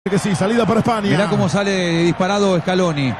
Que sí, salida para España. Mirá cómo sale disparado Scaloni.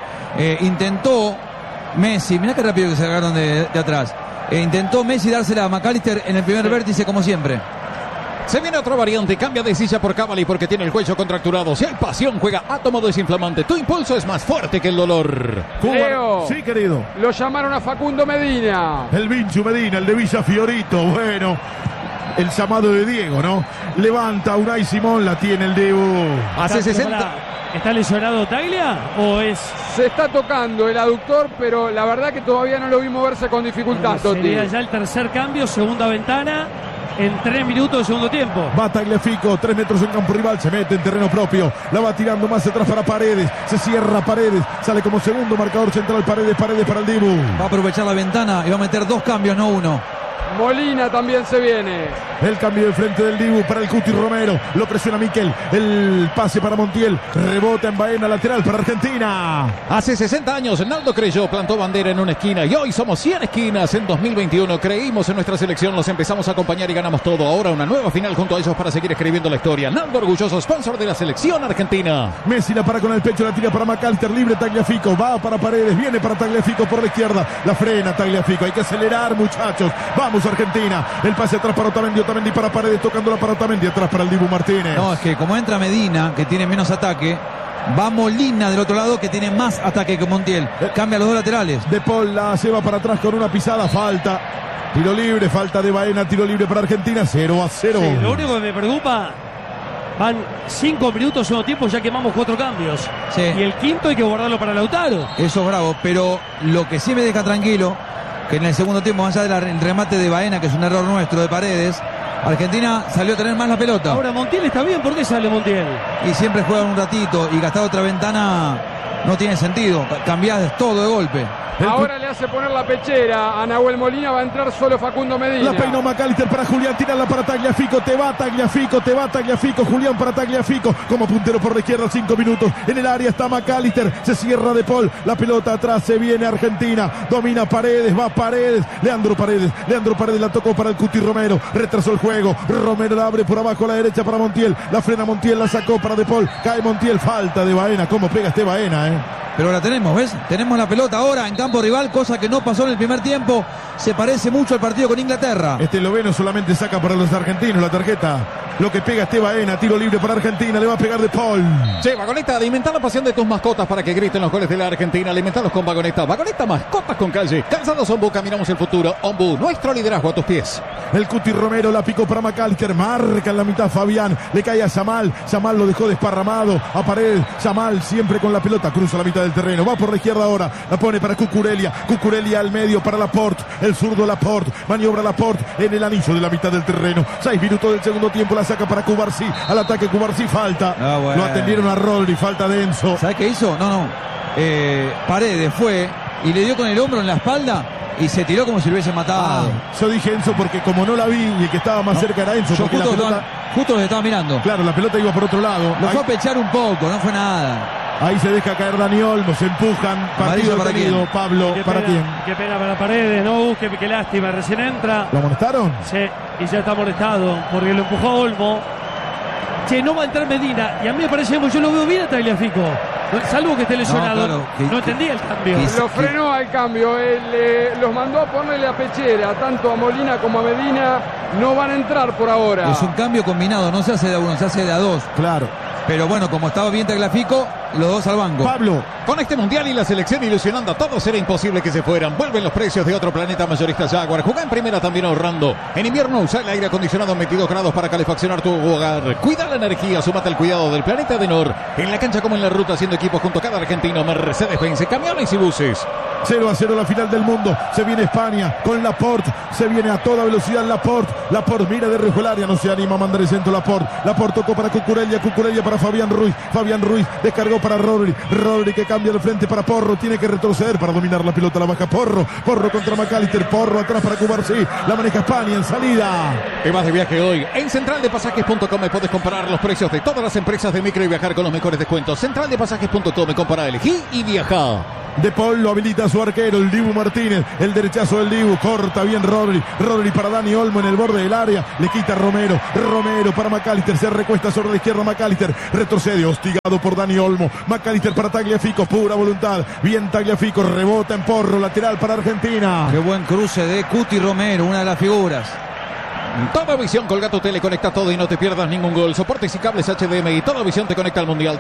Intentó Messi, mirá qué rápido que se agarraron de atrás. Intentó Messi dársela a McAllister en el primer vértice como siempre. Se viene otra variante, cambia de silla por Cavalli porque tiene el cuello contracturado. Si hay pasión, juega átomo desinflamante. Tu impulso es más fuerte que el dolor. Leo, sí, querido. Lo llamaron a Facundo Medina. El Vinchu Medina, el de Villa Fiorito. Bueno, el llamado de Diego, ¿no? Levanta Unai Simón, la tiene el Dibu. Hace 60. ¿Está lesionado Taglia o es...? Se está tocando el aductor, pero la verdad que todavía no lo vi moverse con dificultad, Totti. Sería ya el tercer cambio, segunda ventana, en 3 minutos de segundo tiempo. Va Tagliafico, 3 metros en campo rival, se mete en terreno propio. La va tirando más atrás para Paredes. Se cierra Paredes, sale como segundo marcador central Paredes para el Dibu. Va a aprovechar la ventana y va a meter 2 cambios, no 1. Molina también se viene. El cambio de frente del Dibu para el Cuti Romero. Lo presiona Miquel. El pase para Montiel. Rebota en Baena, lateral para Argentina. Hace 60 años Naldo creyó, plantó bandera en una esquina y hoy somos 100 esquinas. En 2021 creímos en nuestra selección, los empezamos a acompañar y ganamos todo. Ahora una nueva final junto a ellos para seguir escribiendo la historia. Naldo orgulloso, sponsor de la selección argentina. Messi la para con el pecho, la tira para McAllister, libre Tagliafico. Va para Paredes, viene para Tagliafico por la izquierda. La frena Tagliafico, hay que acelerar, muchachos. Vamos Argentina, el pase atrás para Otamendi para Paredes, tocándola para Otamendi, atrás para el Dibu Martínez. No, es que como entra Medina, que tiene menos ataque, va Molina del otro lado, que tiene más ataque que Montiel. Cambia los dos laterales. De Paul la lleva para atrás con una pisada, falta. Tiro libre, falta de Baena, tiro libre para Argentina, 0-0. Sí, lo único que me preocupa, van 5 minutos segundo tiempo, ya quemamos 4 cambios. Sí. Y el quinto hay que guardarlo para Lautaro. Eso es bravo, pero lo que sí me deja tranquilo, que en el segundo tiempo, más allá del remate de Baena, que es un error nuestro de Paredes, Argentina salió a tener más la pelota. Ahora Montiel está bien, ¿por qué sale Montiel? Y siempre juega un ratito y gastar otra ventana no tiene sentido. Cambiás todo de golpe. Ahora le hace poner la pechera a Nahuel Molina, va a entrar solo Facundo Medina. La peinó McAllister para Julián, tírala para Tagliafico, te va Tagliafico, Julián para Tagliafico, como puntero por la izquierda, 5 minutos, en el área está McAllister, se cierra De Paul, la pelota atrás, se viene Argentina, domina Paredes, va Paredes, Leandro Paredes la tocó para el Cuti Romero, retrasó el juego, Romero la abre por abajo a la derecha para Montiel, la frena Montiel, la sacó para De Paul, cae Montiel, falta de Baena, cómo pega este Baena, Pero la tenemos, ¿ves? Tenemos la pelota ahora en campo rival, cosa que no pasó en el primer tiempo. Se parece mucho al partido con Inglaterra. Este esloveno solamente saca para los argentinos la tarjeta. Lo que pega Baena, tiro libre para Argentina, le va a pegar De Paul. Che, Vagoneta, alimenta la pasión de tus mascotas para que griten los goles de la Argentina. Alimentalos con Vagoneta. Vagoneta, mascotas con calle. Cansados Ombu, caminamos el futuro. Ombu, nuestro liderazgo a tus pies. El Cuti Romero la picó para McAllister, marca en la mitad Fabián, le cae a Yamal lo dejó desparramado, a Paredes, Yamal siempre con la pelota, cruza la mitad del terreno, va por la izquierda ahora, la pone para Cucurella al medio para Laporte, el zurdo Laporte, maniobra Laporte en el anillo de la mitad del terreno, 6 minutos del segundo tiempo, la saca para Cubarsí, al ataque Cubarsí, falta, bueno. Lo atendieron a Rodri, falta de Enzo. ¿Sabes qué hizo? No. Paredes fue y le dio con el hombro en la espalda y se tiró como si lo hubiese matado. Yo dije Enzo porque como no la vi y el que estaba más cerca era Enzo. Yo porque justo los estaba mirando. Claro, la pelota iba por otro lado. Lo fue a pechar un poco, no fue nada. Ahí se deja caer Dani Olmo, se empujan. Partido ¿para detenido, quién? Pablo, ¿para quién? Qué pena para Paredes, no busque, qué lástima, recién entra. ¿Lo amonestaron? Sí, y ya está molestado porque lo empujó a Olmo. Che, no va a entrar Medina y a mí me parece que yo lo veo bien a Tagliafico. Salvo que esté lesionado. No entendía el cambio. Lo frenó al cambio. Los mandó a ponerle la pechera. Tanto a Molina como a Medina no van a entrar por ahora. Es un cambio combinado, no se hace de a uno, se hace de a dos. Claro. Pero bueno, como estaba bien Tagliafico, los dos al banco. Pablo. Con este mundial y la selección ilusionando a todos, era imposible que se fueran. Vuelven los precios de otro planeta mayorista Jaguar. Jugá en primera también ahorrando. En invierno usa el aire acondicionado en 22 grados para calefaccionar tu hogar. Cuida la energía, súmate al cuidado del planeta Adenor. En la cancha como en la ruta, haciendo equipo junto a cada argentino. Mercedes-Benz, camiones y buses. 0-0 la final del mundo. Se viene España con Laporte. Se viene a toda velocidad Laporte. Laporte mira de reojo el área. No se anima a mandar el centro Laporte. Laporte tocó para Cucurella para Fabián Ruiz. Fabián Ruiz descargó para Rodri. Rodri que cambia de frente para Porro. Tiene que retroceder para dominar la pelota. La baja Porro. Porro contra McAllister. Porro atrás para Cubarsí. La maneja España en salida. Te vas de viaje hoy. En centraldepasajes.com puedes comparar los precios de todas las empresas de micro y viajar con los mejores descuentos. Centraldepasajes.com, compara, elegí y viaja. De Paul lo habilita a su arquero, el Dibu Martínez. El derechazo del Dibu, corta bien Rodri. Rodri para Dani Olmo en el borde del área. Le quita Romero. Romero para McAllister. Se recuesta sobre la izquierda McAllister. Retrocede, hostigado por Dani Olmo. McAllister para Tagliafico, pura voluntad. Bien Tagliafico, rebota en Porro. Lateral para Argentina. Qué buen cruce de Cuti Romero, una de las figuras. Toda Visión Colgato Tele conecta todo y no te pierdas ningún gol. Soportes y cables HDMI. Toda Visión te conecta al Mundial.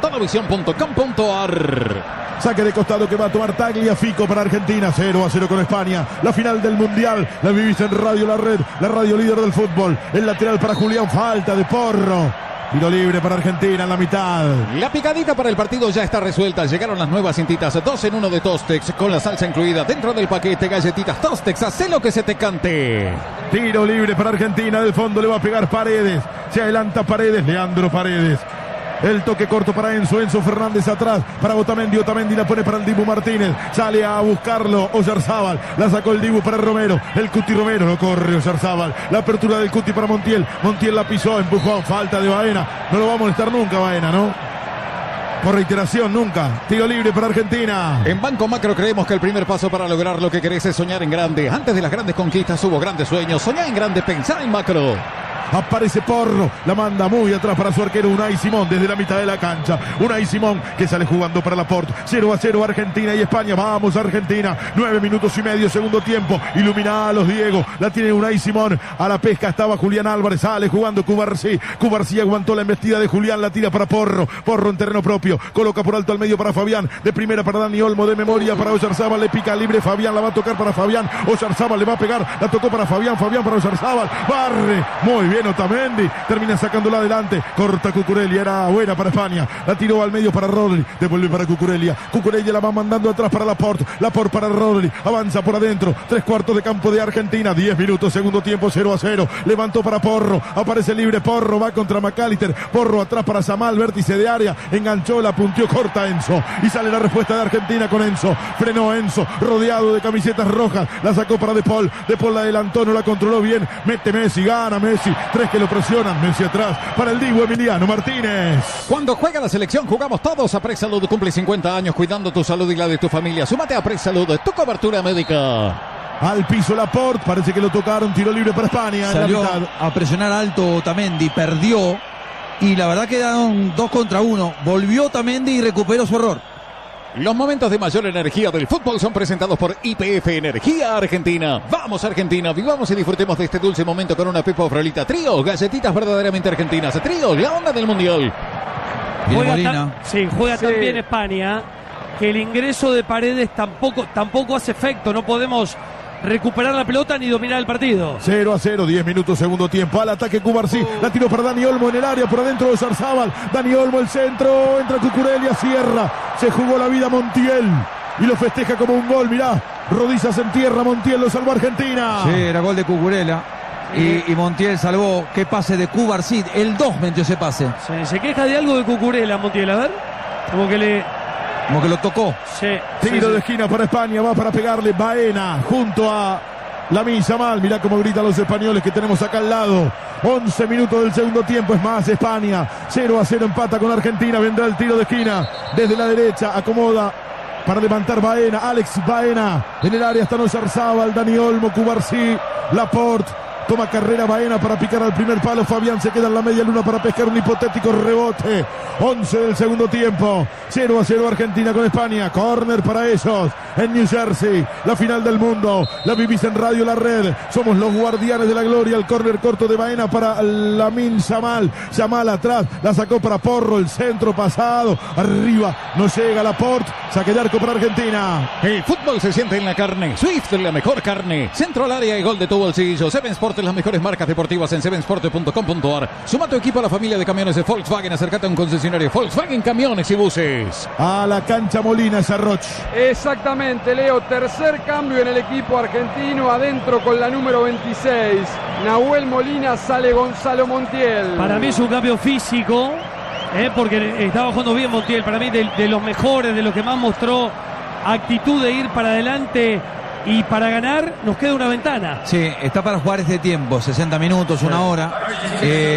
Todavision.com.ar. Saque de costado que va a tomar Tagliafico para Argentina. 0-0 con España. La final del Mundial la vivís en Radio La Red, la radio líder del fútbol. El lateral para Julián, falta de Porro. Tiro libre para Argentina en la mitad. La picadita para el partido ya está resuelta. Llegaron las nuevas cintitas 2 en 1 de Tostex con la salsa incluida dentro del paquete. Galletitas Tostex, hacé lo que se te cante. Tiro libre para Argentina. Del fondo le va a pegar Paredes. Se adelanta Paredes, Leandro Paredes. El toque corto para Enzo Fernández atrás para Otamendi la pone para el Dibu Martínez, sale a buscarlo Oyarzábal, la sacó el Dibu para Romero, el Cuti Romero, no corre Oyarzábal, la apertura del Cuti para Montiel la pisó, empujó, falta de Baena, no lo va a molestar nunca Baena, ¿no? Por reiteración, nunca. Tiro libre para Argentina. En Banco Macro creemos que el primer paso para lograr lo que querés es soñar en grande. Antes de las grandes conquistas hubo grandes sueños. Soñá en grande, pensá en macro. Aparece Porro, la manda muy atrás para su arquero Unai Simón desde la mitad de la cancha. Unai Simón que sale jugando para Laporte. 0-0 Argentina y España. Vamos Argentina. 9 minutos y medio, segundo tiempo. Ilumina a los Diego. La tiene Unai Simón. A la pesca estaba Julián Álvarez. Sale jugando Cubarsí. Cubarsí aguantó la embestida de Julián. La tira para Porro. Porro en terreno propio. Coloca por alto al medio para Fabián. De primera para Dani Olmo. De memoria para Oyarzábal. Le pica libre Fabián. La va a tocar para Fabián. Oyarzábal le va a pegar. La tocó para Fabián. Fabián para Oyarzábal. Barre. Muy bien Otamendi, termina sacándola adelante, corta Cucurella, era buena para España, la tiró al medio para Rodri, devuelve para Cucurella la va mandando atrás para Laporte para Rodri, avanza por adentro, 3/4 de campo de Argentina, 10 minutos, segundo tiempo, 0-0, levantó para Porro, aparece libre Porro, va contra McAllister, Porro atrás para Samal, vértice de área, enganchó, la punteó, corta Enzo, y sale la respuesta de Argentina con Enzo, frenó Enzo, rodeado de camisetas rojas, la sacó para De Paul la adelantó, no la controló bien, mete Messi, gana Messi, 3 que lo presionan, Messi atrás para el Dibu Emiliano Martínez. Cuando juega la selección jugamos todos. Apresalud cumple 50 años cuidando tu salud y la de tu familia. Súmate a Apresalud, tu cobertura médica. Al piso Laporte, parece que lo tocaron, tiro libre para España. Salió a presionar alto Otamendi, perdió y la verdad quedaron 2 contra 1. Volvió Otamendi y recuperó su error. Los momentos de mayor energía del fútbol son presentados por YPF Energía Argentina. Vamos Argentina, vivamos y disfrutemos de este dulce momento con una Pepa Frolita. Trío, galletitas verdaderamente argentinas. Trío, la onda del Mundial. Juega también España, que el ingreso de Paredes tampoco hace efecto. No podemos recuperar la pelota ni dominar el partido. 0-0, 10 minutos, segundo tiempo. Al ataque Cubarsí, la tiró para Dani Olmo en el área, por adentro de Oyarzábal. Dani Olmo, el centro, entra Cucurella, cierra. Se jugó la vida Montiel y lo festeja como un gol, mirá. Rodillas en tierra, Montiel lo salvó Argentina. Sí, era gol de Cucurella. Y Montiel salvó. Qué pase de Cubarsí. El 2 metió ese pase. Sí, se queja de algo de Cucurella, Montiel. A ver. Como que lo tocó. Sí. Tiro de esquina para España. Va para pegarle Baena junto a Lamine Yamal. Mirá cómo gritan los españoles que tenemos acá al lado. 11 minutos del segundo tiempo. Es más España. 0-0 empata con Argentina. Vendrá el tiro de esquina. Desde la derecha acomoda para levantar Baena. Alex Baena. En el área está Oyarzábal, Dani Olmo, Cubarsí, Laporte. Toma carrera Baena para picar al primer palo. Fabián se queda en la media luna para pescar un hipotético rebote. 11 del segundo tiempo. 0-0 Argentina con España. Corner para ellos en New Jersey. La final del mundo. La vivís en Radio La Red. Somos los guardianes de la gloria. El corner corto de Baena para Lamine Yamal. Yamal atrás. La sacó para Porro. El centro pasado. Arriba. No llega Laporte. Saque de arco para Argentina. El fútbol se siente en la carne. Swift, la mejor carne. Centro al área y gol de tu bolsillo. Seven Sport, las mejores marcas deportivas en sevensport.com.ar. Suma tu equipo a la familia de camiones de Volkswagen. Acércate a un concesionario Volkswagen Camiones y Buses. A la cancha Molina Sarroch. Exactamente, Leo. Tercer cambio en el equipo argentino. Adentro con la número 26. Nahuel Molina, sale Gonzalo Montiel. Para mí es un cambio físico. Porque estaba jugando bien Montiel. Para mí de los mejores, de los que más mostró actitud de ir para adelante. Y para ganar nos queda una ventana. Sí, está para jugar este tiempo, 60 minutos, una hora.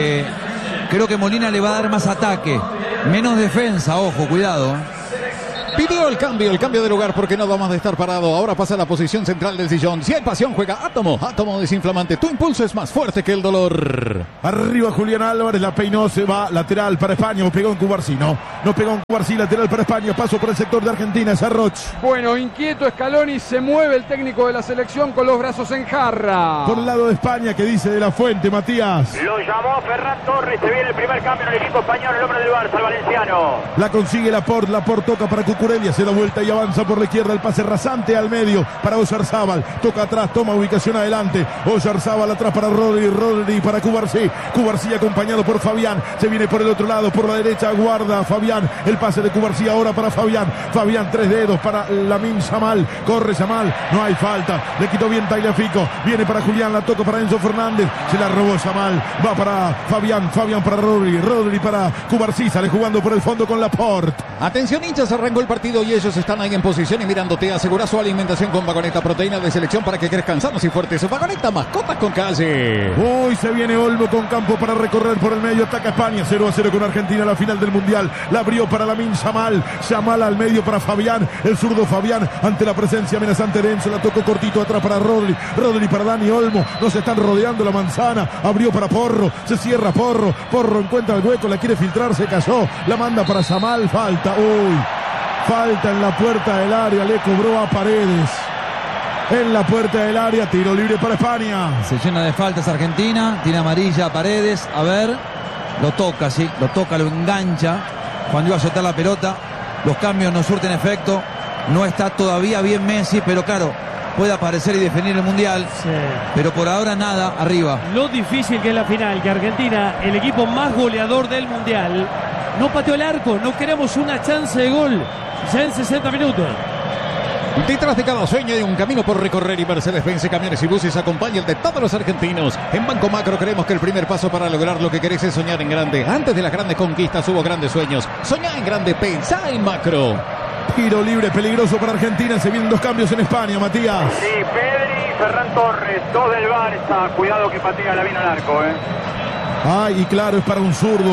Creo que Molina le va a dar más ataque, menos defensa, ojo, cuidado. Pidió el cambio de lugar porque no da más de estar parado. Ahora pasa a la posición central del sillón. Si hay pasión, juega Átomo. Átomo desinflamante. Tu impulso es más fuerte que el dolor. Arriba Julián Álvarez, la peinó, se va lateral para España. Pegó en Cubarsí, no pegó en Cubarsí, lateral para España. Paso por el sector de Argentina, Sarroch. Bueno, inquieto Scaloni, se mueve el técnico de la selección con los brazos en jarra. Por el lado de España, que dice de la Fuente, Matías. Lo llamó Ferran Torres, se viene el primer cambio en el equipo español, el hombre del Barça, el valenciano. La consigue Laporte toca para Cucurella, se da vuelta y avanza por la izquierda, el pase rasante al medio para Oyarzábal, toca atrás, toma ubicación adelante, Oyarzábal atrás para Rodri para Cubarsí acompañado por Fabián, se viene por el otro lado, por la derecha, guarda Fabián, el pase de Cubarsí ahora para Fabián, 3 dedos para Lamine Yamal, corre Yamal, no hay falta, le quitó bien Tagliafico, viene para Julián, la toca para Enzo Fernández, se la robó Yamal, va para Fabián para Rodri para Cubarsí, sale jugando por el fondo con Laporte. Atención hinchas, arrancó el partido y ellos están ahí en posición y mirándote. Asegura su alimentación con Vagoneta, proteína de selección para que crezcan sanos y fuertes. Vagoneta, mascotas con calle. Uy, se viene Olmo con campo para recorrer por el medio, ataca España, 0-0 con Argentina, la final del Mundial, la abrió para Lamine Yamal al medio para Fabián, el zurdo Fabián, ante la presencia amenazante de Enzo, la tocó cortito atrás para Rodri para Dani Olmo, nos están rodeando la manzana, abrió para Porro, se cierra Porro encuentra el hueco, la quiere filtrar, se cayó, la manda para Yamal, falta en la puerta del área, le cobró a Paredes. En la puerta del área, tiro libre para España. Se llena de faltas Argentina, tiene amarilla a Paredes, a ver, lo toca, lo engancha, cuando iba a soltar la pelota, los cambios no surten efecto, no está todavía bien Messi, pero claro, puede aparecer y definir el Mundial, sí. Pero por ahora nada, arriba. Lo difícil que es la final, que Argentina, el equipo más goleador del Mundial, no pateó el arco, no queremos una chance de gol ya en 60 minutos. Detrás de cada sueño hay un camino por recorrer y Mercedes-Benz Camiones y Buses acompaña el de todos los argentinos. En Banco Macro creemos que el primer paso para lograr lo que querés es soñar en grande. Antes de las grandes conquistas hubo grandes sueños. Soñá en grande, pensá en macro. Tiro libre peligroso para Argentina, se vienen 2 cambios en España, Matías. Sí, Pedri y Ferran Torres, 2 del Barça. Cuidado que patea la bien al arco, Ay, y claro, es para un zurdo.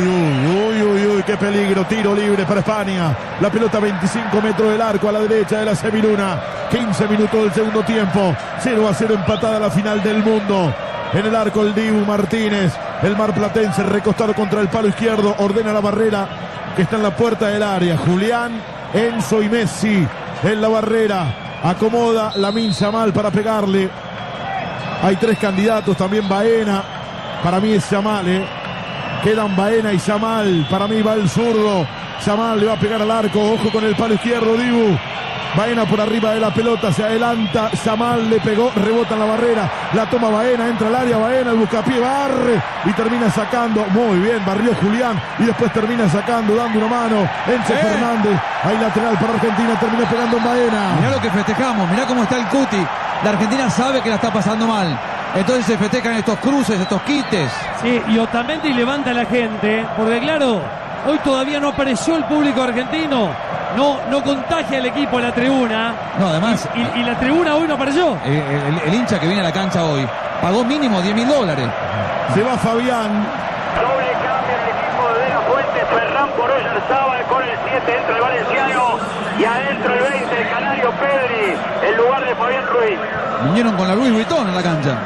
Uy, qué peligro. Tiro libre para España. La pelota 25 metros del arco a la derecha de la semiluna. 15 minutos del segundo tiempo. 0-0 empatada la final del mundo. En el arco el Dibu Martínez. El marplatense recostado contra el palo izquierdo. Ordena la barrera que está en la puerta del área. Julián, Enzo y Messi en la barrera. Acomoda Lamine Yamal para pegarle. Hay 3 candidatos. También Baena. Para mí es Yamal, Quedan Baena y Yamal. Para mí va el zurdo. Yamal le va a pegar al arco. Ojo con el palo izquierdo, Dibu. Baena por arriba de la pelota. Se adelanta. Yamal le pegó. Rebota en la barrera. La toma Baena. Entra al área. Baena, el buscapié, barre. Y termina sacando. Muy bien. Barrió Julián. Y después termina sacando. Dando una mano. Enzo Fernández. Hay lateral para Argentina. Termina pegando en Baena. Mirá lo que festejamos. Mirá cómo está el Cuti. La Argentina sabe que la está pasando mal. Entonces se festejan estos cruces, estos quites. Sí, y Otamendi levanta a la gente, porque claro, hoy todavía no apareció el público argentino. No contagia el equipo en la tribuna. No, además. Y la tribuna hoy no apareció. El hincha que viene a la cancha hoy pagó mínimo $10.000. Se va Fabián. Doble cambio en el equipo de La Fuente. Ferran por Oyarzábal con el 7. Entra el valenciano. Y adentro el 20, el canario Pedri. En lugar de Fabián Ruiz. Vinieron con la Louis Vuitton en la cancha.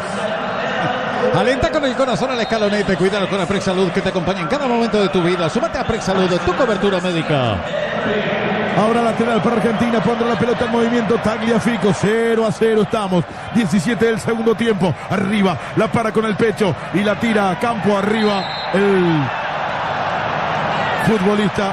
Alenta con el corazón al escalonete. Cuídalo con la Prexalud que te acompaña en cada momento de tu vida. Súmate a Prexalud, tu cobertura médica. Ahora lateral para Argentina, pondrá la pelota en movimiento Tagliafico, 0-0 estamos, 17 del segundo tiempo, arriba, la para con el pecho y la tira a campo arriba el futbolista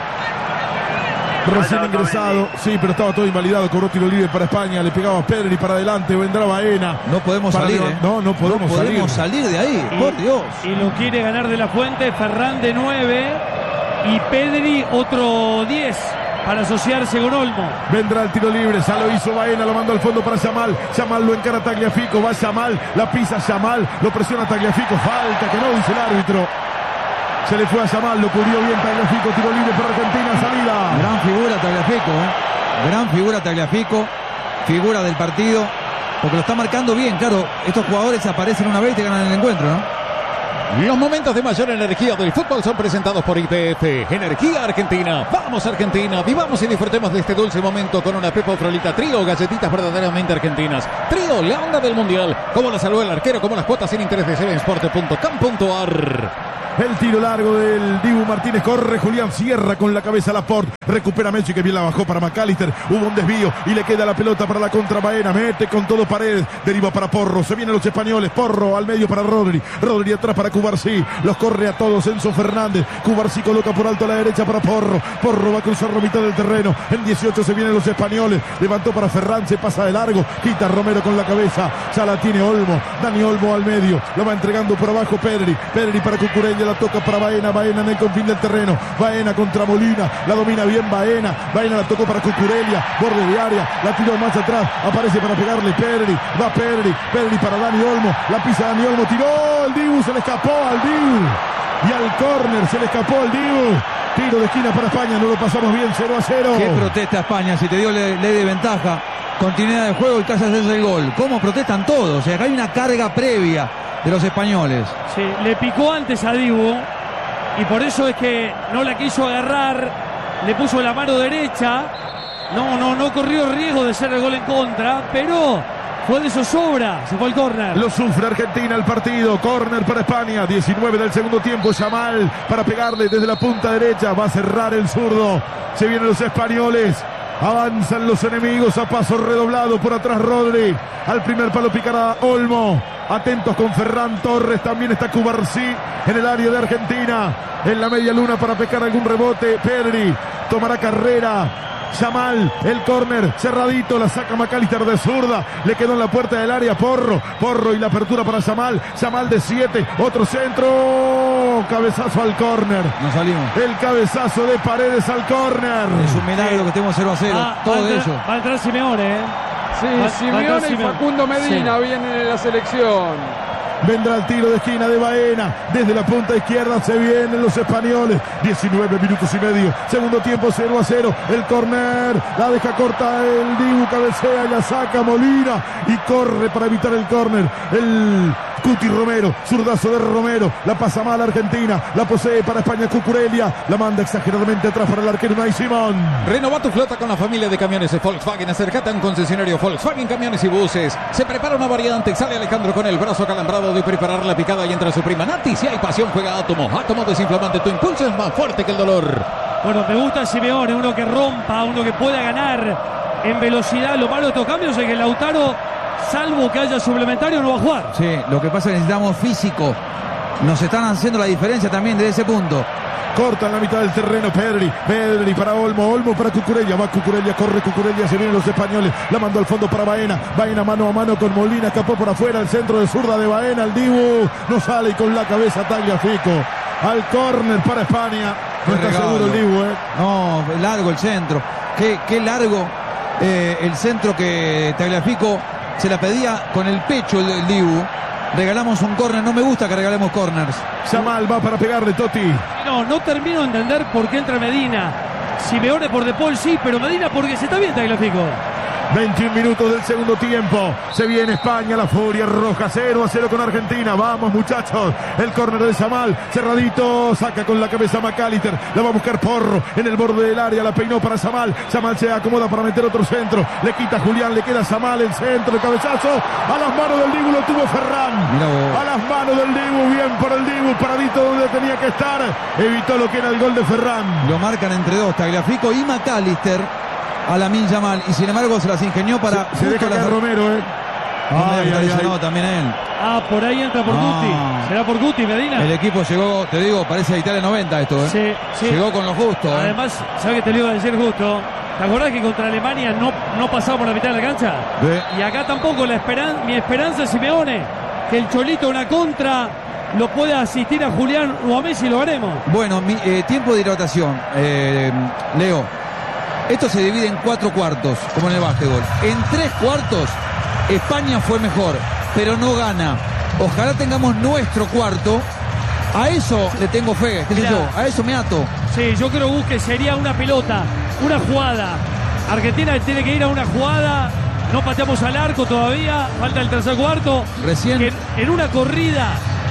recién ingresado, sí, pero estaba todo invalidado, cobró tiro libre para España, le pegaba a Pedri para adelante, vendrá Baena. No podemos salir, No podemos salir de ahí, por Dios. Y lo quiere ganar de La Fuente, Ferran de 9 y Pedri otro 10 para asociarse con Olmo. Vendrá el tiro libre, ya lo hizo Baena, lo mandó al fondo para Yamal, Yamal lo encara Tagliafico, va Yamal, la pisa Yamal, lo presiona Tagliafico, falta que no dice el árbitro. Se le fue a Yamal, lo cubrió bien Tagliafico, tiro libre para Argentina, salida. Gran figura Tagliafico, gran figura Tagliafico, figura del partido, porque lo está marcando bien, claro, estos jugadores aparecen una vez y te ganan el encuentro, ¿no? Los momentos de mayor energía del fútbol son presentados por YPF, Energía Argentina. Vamos Argentina, vivamos y disfrutemos de este dulce momento con una Pepo Frolita Trío, galletitas verdaderamente argentinas. Trío, la onda del mundial. Como la salud del arquero, como las cuotas sin interés de sevensport.com.ar. El tiro largo del Dibu Martínez, corre Julián, cierra con la cabeza Laporte, recupera Messi que bien la bajó para McAllister, hubo un desvío y le queda la pelota para la contra Baena, mete con todo Paredes, deriva para Porro, se vienen los españoles, Porro al medio para Rodri atrás para Cubarsí, los corre a todos Enzo Fernández, Cubarsí coloca por alto a la derecha para Porro va a cruzar la mitad del terreno, en 18 se vienen los españoles, levantó para Ferran, se pasa de largo, quita Romero con la cabeza, ya la tiene Olmo, Dani Olmo al medio, la va entregando por abajo Pedri para Cucurella, la toca para Baena en el confín del terreno, Baena contra Molina, la domina bien Baena la tocó para Cucurella, borde de área, la tiró más atrás, aparece para pegarle Pedri para Dani Olmo, la pisa Dani Olmo, tiró el Dibu, se le escapó al Dibu y al córner se le escapó al Dibu. Tiro de esquina para España, no lo pasamos bien, 0-0. ¿Qué protesta España? Si te dio ley de ventaja, continuidad de juego y casi haces el gol. ¿Cómo protestan todos? O sea, acá hay una carga previa de los españoles. Sí, le picó antes a Dibu y por eso es que no la quiso agarrar, le puso la mano derecha, no corrió riesgo de ser el gol en contra, pero fue de zozobra, se fue el córner. Lo sufre Argentina el partido, córner para España, 19 del segundo tiempo, Yamal para pegarle desde la punta derecha, va a cerrar el zurdo, se vienen los españoles. Avanzan los enemigos a paso redoblado por atrás Rodri. Al primer palo picará Olmo. Atentos con Ferran Torres. También está Cubarsí en el área de Argentina. En la media luna para pecar algún rebote. Pedri tomará carrera. Yamal, el córner cerradito, la saca McAllister de zurda, le quedó en la puerta del área Porro y la apertura para Yamal de 7, otro centro, cabezazo al córner. No salimos. El cabezazo de Paredes al córner. Es un milagro que estemos 0-0, todo de ello. Va a entrar Simeone, Sí, Simeone y Facundo Medina vienen en la selección. Vendrá el tiro de esquina de Baena. Desde la punta izquierda se vienen los españoles. 19 minutos y medio. Segundo tiempo 0-0. El córner. La deja corta el Dibu. Cabecea y la saca Molina. Y corre para evitar el córner. El Cuti Romero. Zurdazo de Romero. La pasa mal Argentina. La posee para España Cucurella. La manda exageradamente atrás para el arquero Unai Simón. Renova tu flota con la familia de camiones de Volkswagen. Acércate a un concesionario Volkswagen Camiones y Buses. Se prepara una variante. Sale Alejandro con el brazo acalambrado de preparar la picada y entra su prima Nati. Si hay pasión, juega Átomo. Átomo desinflamante. Tu impulso es más fuerte que el dolor. Bueno, me gusta Simeone, uno que rompa, uno que pueda ganar en velocidad. Lo malo de estos cambios es que Lautaro, salvo que haya suplementario, no va a jugar. Sí, lo que pasa es que necesitamos físico. Nos están haciendo la diferencia también desde ese punto. Corta en la mitad del terreno Pedri para Olmo para Cucurella, va Cucurella, corre Cucurella, se vienen los españoles, la mandó al fondo para Baena mano a mano con Molina, escapó por afuera, el centro de zurda de Baena, el Dibu no sale y con la cabeza Tagliafico al córner para España. No está seguro el Dibu, No, largo el centro, qué largo el centro que Tagliafico se la pedía con el pecho el Dibu. Regalamos un córner, no me gusta que regalemos córners. Yamal va para pegarle Totti. No termino de entender por qué entra Medina. Simeone por De Paul sí, pero Medina porque se está bien Tagliafico. 21 minutos del segundo tiempo. Se viene España, la furia roja. 0-0 con Argentina. Vamos, muchachos. El córner de Yamal. Cerradito. Saca con la cabeza McAllister. La va a buscar Porro en el borde del área. La peinó para Yamal. Yamal se acomoda para meter otro centro. Le quita Julián. Le queda Yamal. El centro. El cabezazo. A las manos del Dibu lo tuvo Ferran. A las manos del Dibu. Bien por el Dibu. Paradito donde tenía que estar. Evitó lo que era el gol de Ferran. Lo marcan entre dos. Tagliafico y McAllister. A Lamine Yamal y sin embargo se las ingenió para se deja caer Romero no, también él. Por ahí entra por Guti. Será por Guti Medina. El equipo llegó, te digo, parece a Italia 90 esto, Sí. Llegó con lo justo. Además, ¿sabes qué te lo iba a decir justo? ¿Te acordás que contra Alemania no pasaba por la mitad de la cancha? Y acá tampoco mi esperanza es Simeone, que el Cholito una contra lo pueda asistir a Julián o a Messi, lo haremos. Bueno, tiempo de hidratación, Leo. Esto se divide en 4 cuartos, como en el básquetbol. En 3 cuartos, España fue mejor, pero no gana. Ojalá tengamos nuestro cuarto. A eso le tengo fe, a eso me ato. Sí, yo creo que sería una pelota, una jugada. Argentina tiene que ir a una jugada. No pateamos al arco todavía, falta el tercer cuarto. Recién. En una corrida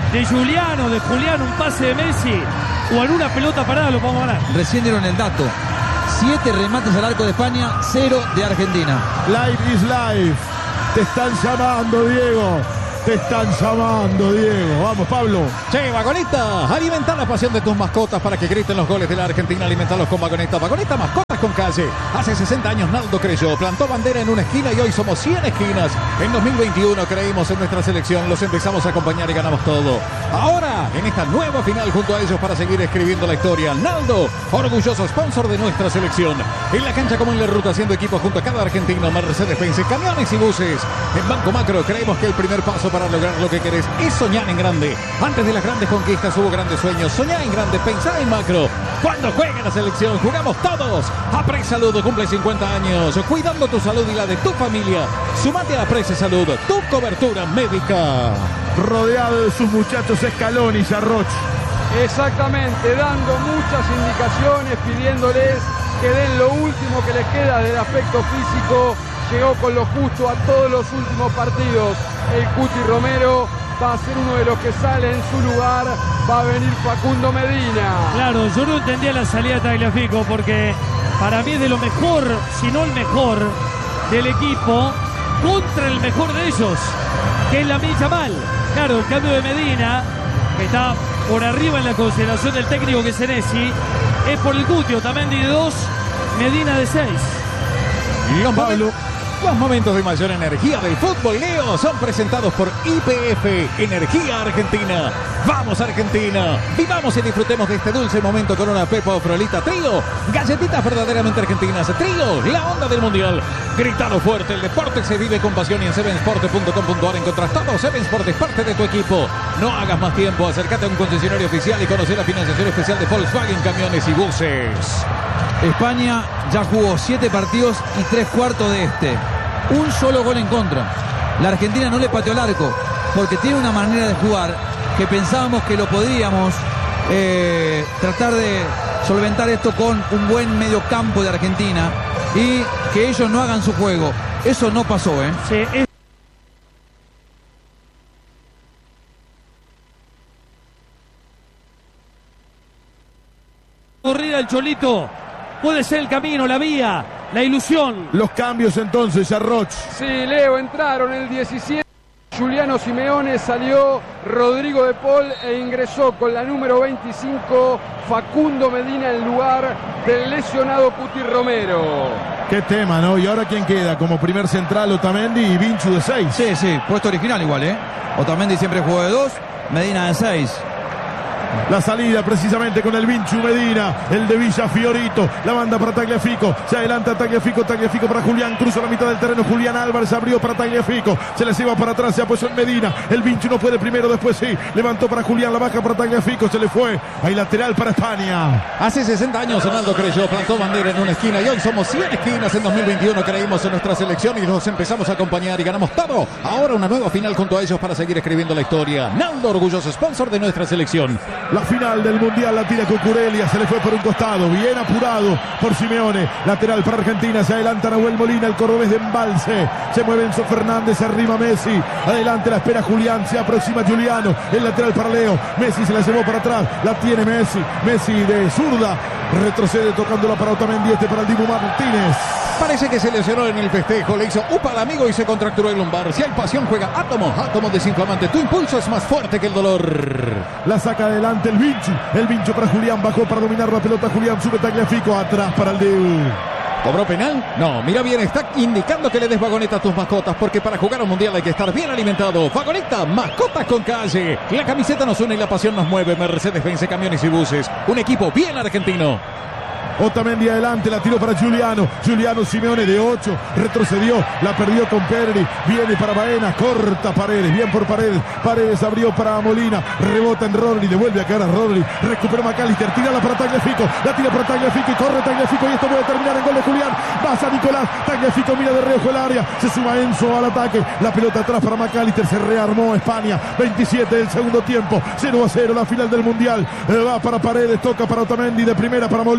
de Juliano, un pase de Messi o en una pelota parada lo podemos ganar. Recién dieron el dato. 7 remates al arco de España, 0 de Argentina. Life is life. Te están llamando, Diego. Te están llamando, Diego. Vamos, Pablo. Che, Vagoneta, alimenta la pasión de tus mascotas para que griten los goles de la Argentina. Alimentalos con Vagoneta. Vagoneta, mascotas con calle. Hace 60 años Naldo creyó, plantó bandera en una esquina y hoy somos 100 esquinas. En 2021 creímos en nuestra selección, los empezamos a acompañar y ganamos todo. Ahora, en esta nueva final junto a ellos para seguir escribiendo la historia. Naldo, orgulloso sponsor de nuestra selección. En la cancha como en la ruta, haciendo equipo junto a cada argentino. Mercedes-Benz, camiones y buses. En Banco Macro creemos que el primer paso para lograr lo que querés es soñar en grande. Antes de las grandes conquistas hubo grandes sueños. Soñá en grande, pensá en macro. Cuando juegue la selección, jugamos todos. Apre Salud cumple 50 años, cuidando tu salud y la de tu familia. Sumate a Apre Salud, tu cobertura médica. Rodeado de sus muchachos Scaloni y Sarroch. Exactamente, dando muchas indicaciones, pidiéndoles que den lo último que les queda del aspecto físico. Llegó con lo justo a todos los últimos partidos. El Cuti Romero va a ser uno de los que sale en su lugar. Va a venir Facundo Medina. Claro, yo no entendía la salida de Tagliafico porque para mí es de lo mejor, si no el mejor del equipo contra el mejor de ellos, que es Lamine Yamal. Claro, el cambio de Medina, que está por arriba en la consideración del técnico que es Senesi, es por el Cuti. Otamendi de 2, Medina de 6. Los momentos de mayor energía del fútbol, Leo, son presentados por YPF, Energía Argentina. ¡Vamos, Argentina! Vivamos y disfrutemos de este dulce momento con una Pepa o Frolita Trío. Galletitas verdaderamente argentinas. Trío, la onda del mundial. Gritalo fuerte, el deporte se vive con pasión y en sevensport.com.ar encontrás todo. Seven Sport es parte de tu equipo. No hagas más tiempo, acércate a un concesionario oficial y conocer la financiación especial de Volkswagen Camiones y Buses. España ya jugó 7 partidos y 3/4 de este. Un solo gol en contra. La Argentina no le pateó el arco porque tiene una manera de jugar que pensábamos que lo podríamos tratar de solventar esto con un buen mediocampo de Argentina y que ellos no hagan su juego. Eso no pasó, ¿eh? Sí, correr al Cholito. Puede ser el camino, la vía, la ilusión. Los cambios entonces, Sarroch. Sí, Leo, entraron el 17. Juliano Simeone, salió Rodrigo de Paul e ingresó con la número 25 Facundo Medina en lugar del lesionado Cuti Romero. Qué tema, ¿no? ¿Y ahora quién queda? Como primer central Otamendi y Vinchu de 6. Sí, puesto original igual, ¿eh? Otamendi siempre jugó de 2, Medina de 6. La salida precisamente con el Vinchu Medina, el de Villa Fiorito, la banda para Tagliafico, se adelanta Tagliafico para Julián, cruza la mitad del terreno, Julián Álvarez abrió para Tagliafico, se les iba para atrás, se apoyó en Medina, el Vinchu no puede primero, después sí, levantó para Julián, la baja para Tagliafico, se le fue, hay lateral para España. Hace 60 años Ronaldo creyó, plantó bandera en una esquina y hoy somos 100 esquinas. En 2021 creímos en nuestra selección y los empezamos a acompañar y ganamos todo. Ahora una nueva final junto a ellos para seguir escribiendo la historia. Naldo, orgulloso sponsor de nuestra selección. La final del Mundial la tira Cucurelia, se le fue por un costado, bien apurado por Simeone, lateral para Argentina, se adelanta Nahuel Molina, el cordobés de embalse, se mueve Enzo Fernández, arriba Messi, adelante la espera Julián, se aproxima Juliano, el lateral para Leo, Messi se la llevó para atrás, la tiene Messi de zurda, retrocede tocándola para Otamendi, para el Dibu Martínez. Parece que se lesionó en el festejo, le hizo upa al amigo y se contracturó el lumbar. Si hay pasión juega Átomo desinflamante, tu impulso es más fuerte que el dolor. La saca adelante el Vinchu para Julián, bajó para dominar la pelota Julián, sube Tagliafico, atrás para el Dibu. ¿Cobró penal? No, mira bien, está indicando que le des Vagoneta a tus mascotas, porque para jugar un mundial hay que estar bien alimentado. Vagoneta, mascotas con calle. La camiseta nos une y la pasión nos mueve. Mercedes-Benz, camiones y buses. Un equipo bien argentino. Otamendi adelante, la tiró para Juliano Simeone de 8, retrocedió, la perdió con Pedri, viene para Baena, corta Paredes, bien por Paredes abrió para Molina, rebota en Rodri, devuelve a caer a Rodri, recuperó McAllister, tírala para Tagliafico, la tira para Tagliafico y corre Tagliafico y esto puede terminar en gol de Julián, pasa Nicolás, Tagliafico mira de reojo el área, se suma Enzo al ataque, la pelota atrás para McAllister, se rearmó España, 27 del segundo tiempo, 0-0 la final del Mundial, va para Paredes, toca para Otamendi, de primera para Molina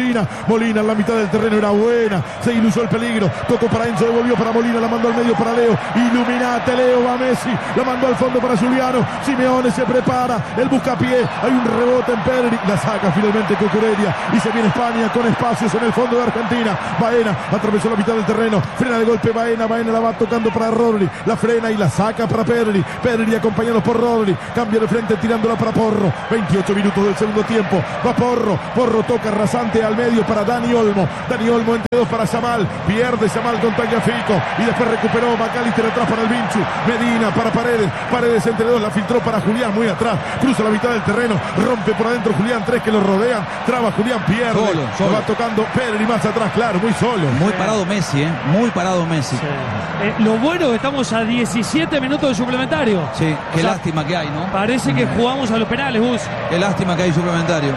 Molina en la mitad del terreno, era buena, se ilusó el peligro, tocó para Enzo, devolvió para Molina, la mandó al medio para Leo, iluminate Leo, va Messi, la mandó al fondo para Giuliano, Simeone se prepara, el buscapié, hay un rebote en Pedri, la saca finalmente Cucurella y se viene España con espacios en el fondo de Argentina. Baena atravesó la mitad del terreno, frena de golpe Baena la va tocando para Rodri, la frena y la saca para Pedri acompañado por Rodri, cambia de frente tirándola para Porro, 28 minutos del segundo tiempo, va Porro toca rasante al medio para Dani Olmo entre dos para Yamal, pierde Yamal con Tagliafico y después recuperó McAllister atrás para el Vinchu, Medina para Paredes entre dos, la filtró para Julián muy atrás, cruza la mitad del terreno, rompe por adentro Julián, 3 que lo rodean, traba Julián, pierde, solo. Va tocando Pedri más atrás, claro, muy solo. Muy parado Messi, muy parado Messi. Sí. Lo bueno es que estamos a 17 minutos de suplementario. Sí, qué lástima que hay, ¿no? Parece que jugamos a los penales, Gus. Qué lástima que hay suplementario.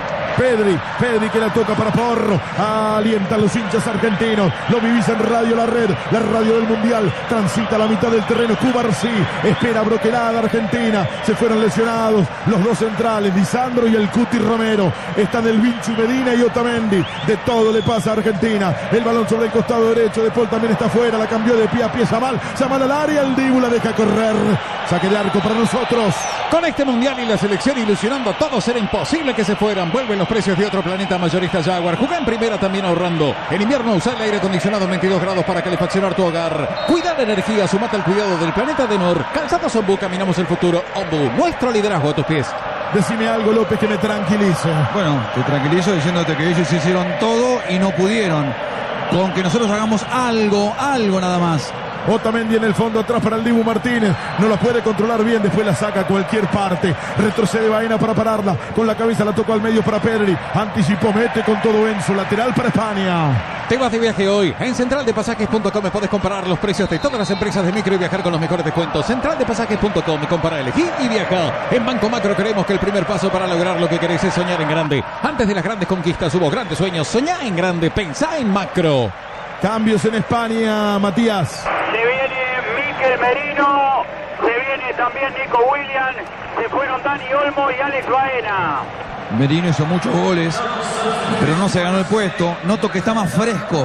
Pedri que la toca para Porro, alienta a los hinchas argentinos, lo vivís en Radio La Red, la radio del Mundial, transita la mitad del terreno, Cubarsí, espera broquelada Argentina, se fueron lesionados los dos centrales, Lisandro y el Cuti Romero, están el Vinchu Medina y Otamendi, de todo le pasa a Argentina, el balón sobre el costado derecho, De Paul también está fuera, la cambió de pie a pie Yamal al área, el Dibu la deja correr, saque de arco para nosotros. Con este Mundial y la selección ilusionando a todos, era imposible que se fueran. Vuelven los precios de otro planeta mayorista Jaguar. Juega en primera también ahorrando. En invierno usa el aire acondicionado en 22 grados para calefaccionar tu hogar. Cuida la energía, sumate al cuidado del planeta Denor. Calzados Ombu, caminamos el futuro. Ombu, nuestro liderazgo a tus pies. Decime algo, López, que me tranquilice. Bueno, te tranquilizo diciéndote que ellos hicieron todo y no pudieron. Con que nosotros hagamos algo nada más. Otamendi en el fondo atrás para el Dibu Martínez, no la puede controlar bien, después la saca a cualquier parte, retrocede Baena para pararla, con la cabeza la tocó al medio para Pedri, anticipó, mete con todo Enzo, lateral para España. Te vas de viaje hoy. En centraldepasajes.com puedes comparar los precios de todas las empresas de micro y viajar con los mejores descuentos. Centraldepasajes.com, compara, elegí y viaja. En Banco Macro creemos que el primer paso para lograr lo que querés es soñar en grande. Antes de las grandes conquistas hubo grandes sueños. Soñá en grande, pensá en macro. Cambios en España, Matías. Se viene Mikel Merino, se viene también Nico Williams, se fueron Dani Olmo y Alex Baena. Merino hizo muchos goles, pero no se ganó el puesto. Noto que está más fresco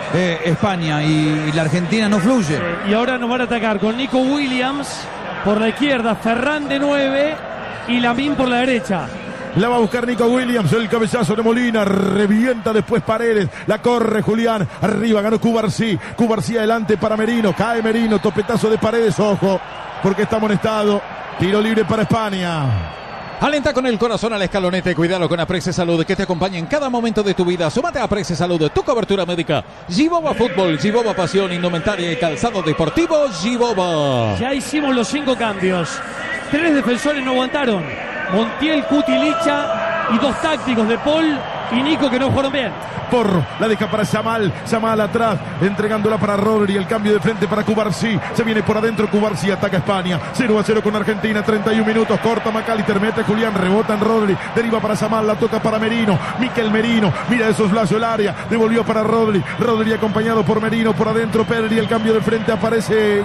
España y la Argentina no fluye. Y ahora nos van a atacar con Nico Williams por la izquierda, Ferran de 9 y Lamine por la derecha. La va a buscar Nico Williams, el cabezazo de Molina, revienta después Paredes, la corre Julián, arriba ganó Cubarsí adelante para Merino, cae Merino, topetazo de Paredes, ojo, porque está amonestado, tiro libre para España. Alenta con el corazón a la escaloneta y cuídalo con Aprece Salud, que te acompaña en cada momento de tu vida. Súmate a Aprece Salud, tu cobertura médica. Giboba Fútbol, Giboba Pasión, Indumentaria y Calzado Deportivo, Giboba. Ya hicimos los 5 cambios. 3 defensores no aguantaron. Montiel, Cuti, Licha y 2 tácticos de Paul y Nico que no jugaron bien. Porro, la deja para Yamal atrás, entregándola para Rodri, el cambio de frente para Cubarsí, se viene por adentro Cubarsí, ataca España, 0-0 con Argentina, 31 minutos, corta McAllister, mete Julián, rebota en Rodri, deriva para Yamal, la toca para Merino, Mikel Merino, mira esos lazos el área, devolvió para Rodri acompañado por Merino, por adentro Pedri, el cambio de frente aparece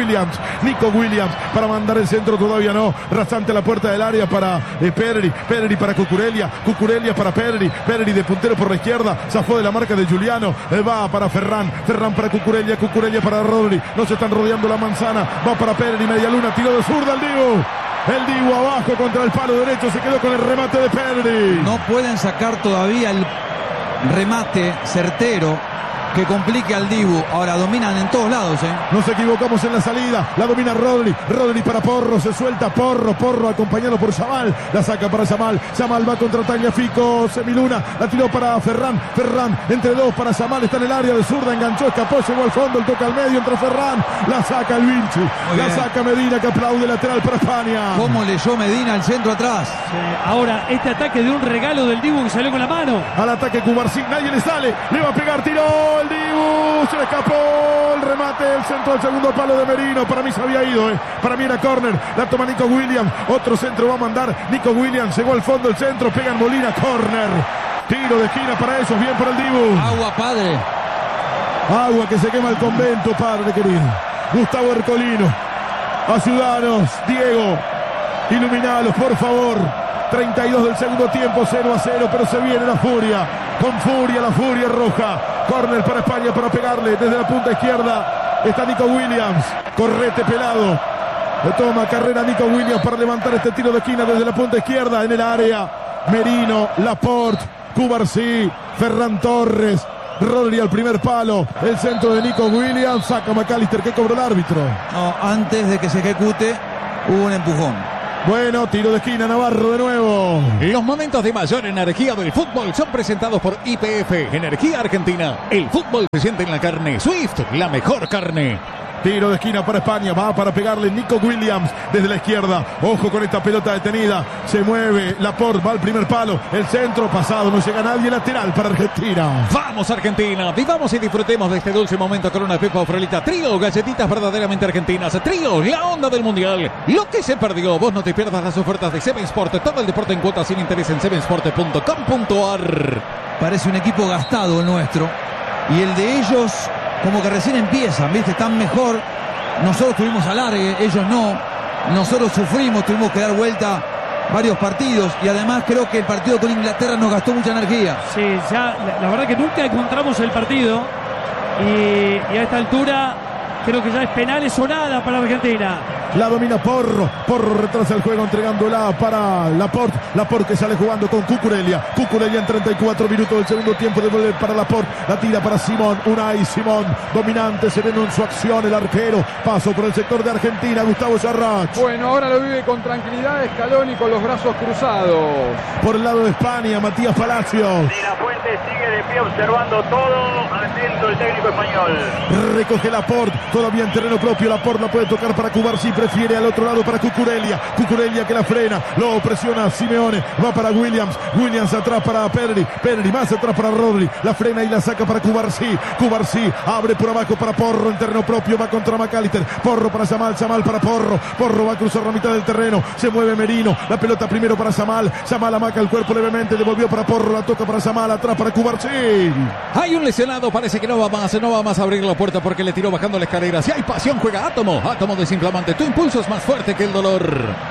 Nico Williams, para mandar el centro todavía no, rasante a la puerta del área para Pedri para Cucurella para Pedri de puntero por la izquierda, zafó de la marca de Giuliano, va para Ferran para Cucurella para Rodri, no se están rodeando la manzana, va para Pedri, media luna, tiro de zurda el Dibu abajo contra el palo derecho, se quedó con el remate de Pedri. No pueden sacar todavía el remate certero que complique al Dibu. Ahora dominan en todos lados, Nos equivocamos en la salida, la domina Rodri para Porro, se suelta Porro acompañado por Yamal, la saca para Yamal va contra Tagliafico, Semiluna, la tiró para Ferran entre dos para Yamal, está en el área de zurda, enganchó, escapó, llegó al fondo, el toque al medio entre Ferran, la saca el Vinci, la saca Medina que aplaude, lateral para España. ¿Cómo leyó Medina el centro atrás? Sí. Ahora este ataque de un regalo del Dibu que salió con la mano. Al ataque Cubarsí, nadie le sale, le va a pegar, tiró el Dibu, se le escapó el remate, el centro al segundo palo de Merino, para mí se había ido, para mí era córner, la toma Nico Williams, otro centro va a mandar Nico Williams, llegó al fondo el centro, pega en Molina, córner, tiro de esquina para ellos, bien por el Dibu. Agua, padre. Agua que se quema el convento, padre querido. Gustavo Ercolino, ayúdanos, Diego, iluminalos, por favor. 32 del segundo tiempo, 0-0, pero se viene la furia. con furia, la furia roja. Córner para España para pegarle desde la punta izquierda. Está Nico Williams, correte pelado. Le toma carrera Nico Williams para levantar este tiro de esquina desde la punta izquierda en el área. Merino, Laporte, Cubarsí, Ferran Torres, Rodri al primer palo. El centro de Nico Williams, saca McAllister. ¿Qué cobró el árbitro? No, antes de que se ejecute hubo un empujón. Bueno, tiro de esquina, Navarro de nuevo. Los momentos de mayor energía del fútbol son presentados por YPF, Energía Argentina. El fútbol se siente en la carne. Swift, la mejor carne. Tiro de esquina para España, va para pegarle Nico Williams desde la izquierda. Ojo con esta pelota detenida. Se mueve Laporte, va al primer palo. El centro pasado, no llega nadie. Lateral para Argentina. Vamos Argentina, vivamos y disfrutemos de este dulce momento con una Pepa o Frolita. Trío, galletitas verdaderamente argentinas. Trío, la onda del mundial. Lo que se perdió, vos no te pierdas las ofertas de Seven Sport. Todo el deporte en cuotas sin interés en sevensport.com.ar. Parece un equipo gastado el nuestro. Y el de ellos como que recién empiezan, ¿viste? Están mejor. Nosotros tuvimos alargue, ellos no. Nosotros sufrimos, tuvimos que dar vuelta varios partidos. Y además creo que el partido con Inglaterra nos gastó mucha energía. Sí, ya la verdad que nunca encontramos el partido. Y a esta altura creo que ya es penales o nada para Argentina. La domina Porro. Porro retrasa el juego entregándola para Laporte. Laporte que sale jugando con Cucurella. Cucurella en 34 minutos del segundo tiempo. Devuelve para Laporte. La tira para Simón. Unai Simón. Dominante, sereno en su acción. El arquero. Paso por el sector de Argentina. Gustavo Sarrach. Bueno, ahora lo vive con tranquilidad Scaloni con los brazos cruzados. Por el lado de España, Matías Palacios. De la Fuente sigue de pie observando todo. Atento el técnico español. Recoge Laporte. Todavía en terreno propio. Laporte la puede tocar para Cubarsí. Prefiere al otro lado para Cucurella. Cucurella que la frena. Lo presiona Simeone. Va para Williams. Williams atrás para Pedri. Pedri más atrás para Rodri. La frena y la saca para Cubarsí. Cubarsí abre por abajo para Porro en terreno propio. Va contra McAllister. Porro para Yamal. Yamal para Porro. Porro va a cruzar la mitad del terreno. Se mueve Merino. La pelota primero para Yamal. Yamal amaca el cuerpo levemente. Devolvió para Porro. La toca para Yamal. Atrás para Cubarsí. Hay un lesionado. Parece que no va más a abrir la puerta porque le tiró bajando la escalera. Si hay pasión, juega Átomo. Átomo desinflamante. Tu impulso es más fuerte que el dolor.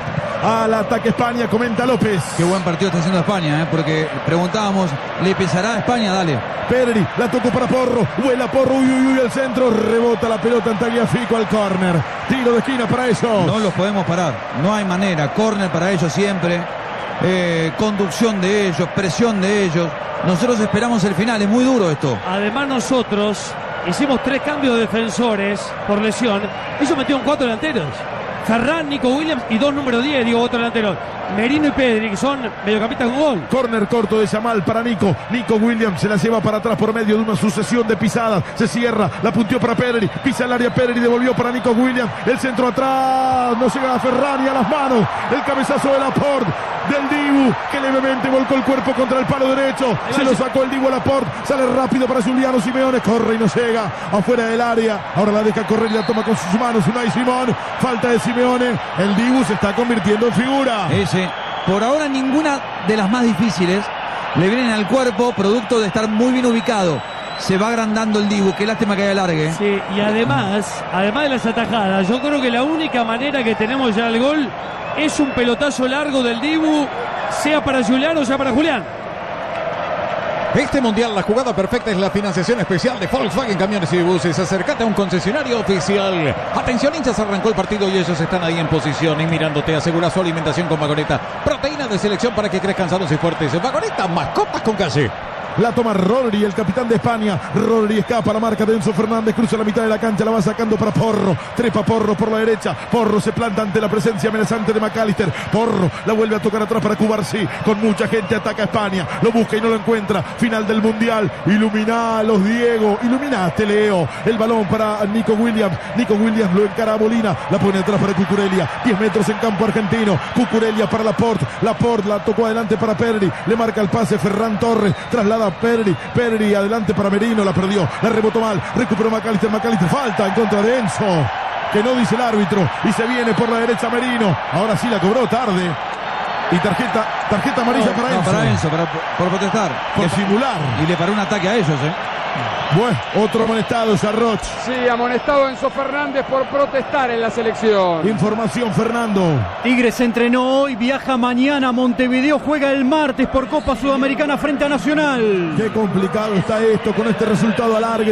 Al ataque España, comenta López. Qué buen partido está haciendo España, porque preguntábamos, ¿le pesará a España? Dale. Pedri, la tocó para Porro. Vuela Porro, uy, al centro. Rebota la pelota en Tagliafico al córner. Tiro de esquina para ellos. No los podemos parar, no hay manera. Córner para ellos siempre. Conducción de ellos, presión de ellos. Nosotros esperamos el final, es muy duro esto. Además nosotros hicimos 3 cambios de defensores por lesión. Ellos metieron 4 delanteros. Ferran, Nico Williams y 2 número 10, digo, otro delantero. Merino y Pedri, que son mediocampistas con gol. Córner corto de Yamal para Nico. Nico Williams se la lleva para atrás por medio de una sucesión de pisadas. Se cierra, la punteó para Pedri. Pisa el área Pedri, devolvió para Nico Williams. El centro atrás, no llega a Ferran y a las manos. El cabezazo de Laporte, del Dibu, que levemente volcó el cuerpo contra el palo derecho. Se lo sacó el Dibu a Laporte. Sale rápido para Juliano Simeone. Corre y no llega. Afuera del área. Ahora la deja correr y la toma con sus manos. Unai Simón. Falta de Simeone. El Dibu se está convirtiendo en figura. Por ahora ninguna de las más difíciles le vienen al cuerpo, producto de estar muy bien ubicado. Se va agrandando el Dibu, qué lástima que haya largue. Sí, y además de las atajadas, yo creo que la única manera que tenemos ya al gol es un pelotazo largo del Dibu, sea para Julián o sea para Julián. Este mundial, la jugada perfecta es la financiación especial de Volkswagen Camiones y Buses. Acércate a un concesionario oficial. Atención, hinchas, arrancó el partido y ellos están ahí en posición y mirándote. Asegura su alimentación con Vagoneta. Proteína de selección para que crezcan sanos y fuertes. Vagoneta, mascotas con calle. La toma Rodri, el capitán de España. Rodri escapa a la marca de Enzo Fernández. Cruza la mitad de la cancha, la va sacando para Porro. Trepa Porro por la derecha. Porro se planta ante la presencia amenazante de McAllister. Porro la vuelve a tocar atrás para Cubarsí. Con mucha gente ataca a España. Lo busca y no lo encuentra. Final del mundial. Iluminalos, Diego. Iluminate, Leo. El balón para Nico Williams. Nico Williams lo encara a Molina. La pone atrás para Cucurella. 10 metros en campo argentino. Cucurella para Laporte. Laporte la tocó adelante para Pedri. Le marca el pase Ferran Torres. Traslada Pedri adelante para Merino, la perdió, la rebotó mal, recuperó McAllister, falta en contra de Enzo, que no dice el árbitro, y se viene por la derecha Merino, ahora sí la cobró tarde, y tarjeta amarilla para Enzo. Para Enzo, por protestar. Por simular. Y le paró un ataque a ellos, Bueno, otro amonestado, Sarroch. Sí, amonestado Enzo Fernández por protestar en la selección. Información, Fernando. Tigres entrenó hoy, viaja mañana a Montevideo, juega el martes por Copa Sudamericana frente a Nacional. Qué complicado está esto con este resultado alargue,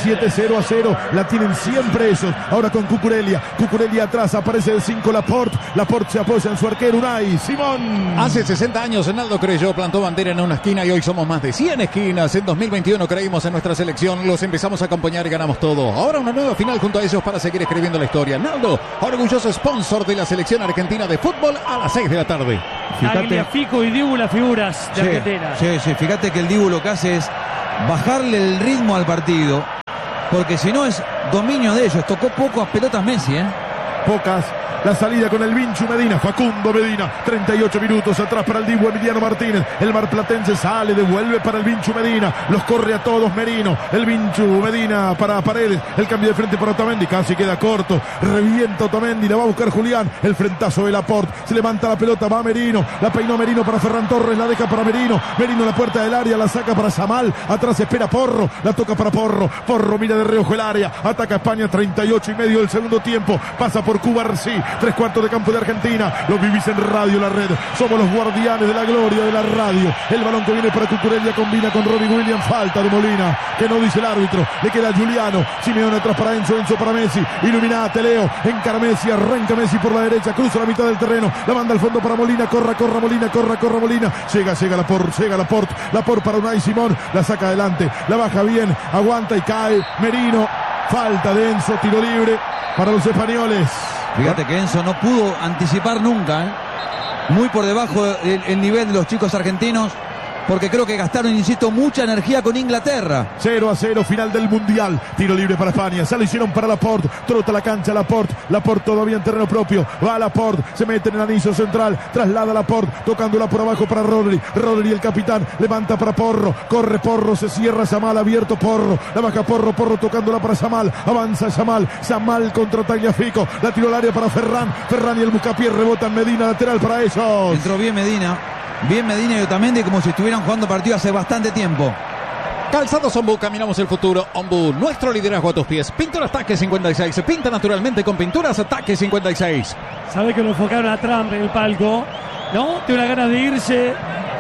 37-0-0. La tienen siempre ellos. Ahora con Cucurella. Cucurella atrás, aparece de 5 Laporte. Laporte se apoya en su arquero Unai Simón. Hace 60 años Ronaldo creyó, plantó bandera en una esquina y hoy somos más de 100 esquinas. En 2021 creímos en nuestra selección, los empezamos a acompañar y ganamos todo. Ahora una nueva final junto a ellos para seguir escribiendo la historia. Naldo, orgulloso sponsor de la selección argentina de fútbol a las 6 de la tarde. Tagliafico y Dibu las figuras de Argentina. Sí, fíjate que el Dibu lo que hace es bajarle el ritmo al partido, porque si no es dominio de ellos. Tocó pocas pelotas Messi, Pocas. La salida con el Vinchu Medina, Facundo Medina, 38 minutos atrás para el Dibu Emiliano Martínez. El marplatense sale, devuelve para el Vinchu Medina, los corre a todos Merino. El Vinchu Medina para Paredes, el cambio de frente para Otamendi, casi queda corto. Revienta Otamendi, la va a buscar Julián. El frentazo de Laporte, se levanta la pelota, va Merino, la peinó Merino para Ferran Torres, la deja para Merino. Merino en la puerta del área, la saca para Samal. Atrás espera Porro, la toca para Porro. Porro mira de reojo el área, ataca España, 38 y medio del segundo tiempo. Pasa por Cubarsí. 3/4 de campo de Argentina. Lo vivís en Radio La Red. Somos los guardianes de la gloria de la radio. El balón que viene para Cucurella combina con Robbie Williams. Falta de Molina, que no dice el árbitro. Le queda Juliano. Simeone atrás para Enzo. Enzo para Messi. Iluminate, Leo. Encara Messi. Arranca Messi por la derecha. Cruza la mitad del terreno. La manda al fondo para Molina. Corra Molina. Corra Molina. Llega Laporte. Laporte para Unai Simón. La saca adelante. La baja bien. Aguanta y cae. Merino. Falta de Enzo. Tiro libre para los españoles. Fíjate que Enzo no pudo anticipar nunca, muy por debajo el nivel de los chicos argentinos, porque creo que gastaron, insisto, mucha energía con Inglaterra. 0-0, final del Mundial. Tiro libre para España. Se lo hicieron para Laporte. Trota la cancha Laporte. Laporte todavía en terreno propio. Va Laporte. Se mete en el anillo central. Traslada Laporte. Tocándola por abajo para Rodri. Rodri, el capitán. Levanta para Porro. Corre Porro. Se cierra Yamal. Abierto Porro. La baja Porro. Porro tocándola para Yamal. Avanza Yamal. Yamal contra Tagliafico. La tiró al área para Ferran. Ferran y el buscapié rebotan Medina. Lateral para ellos. Entró bien Medina. Bien Medina y Otamendi, como si estuvieran jugando partido hace bastante tiempo. Calzados Ombú, caminamos el futuro. Ombú, nuestro liderazgo a tus pies. Pinturas Taque 56. Se pinta naturalmente con pinturas Taque 56. Sabe que lo enfocaron a Trump en el palco, ¿no? Tiene una ganas de irse.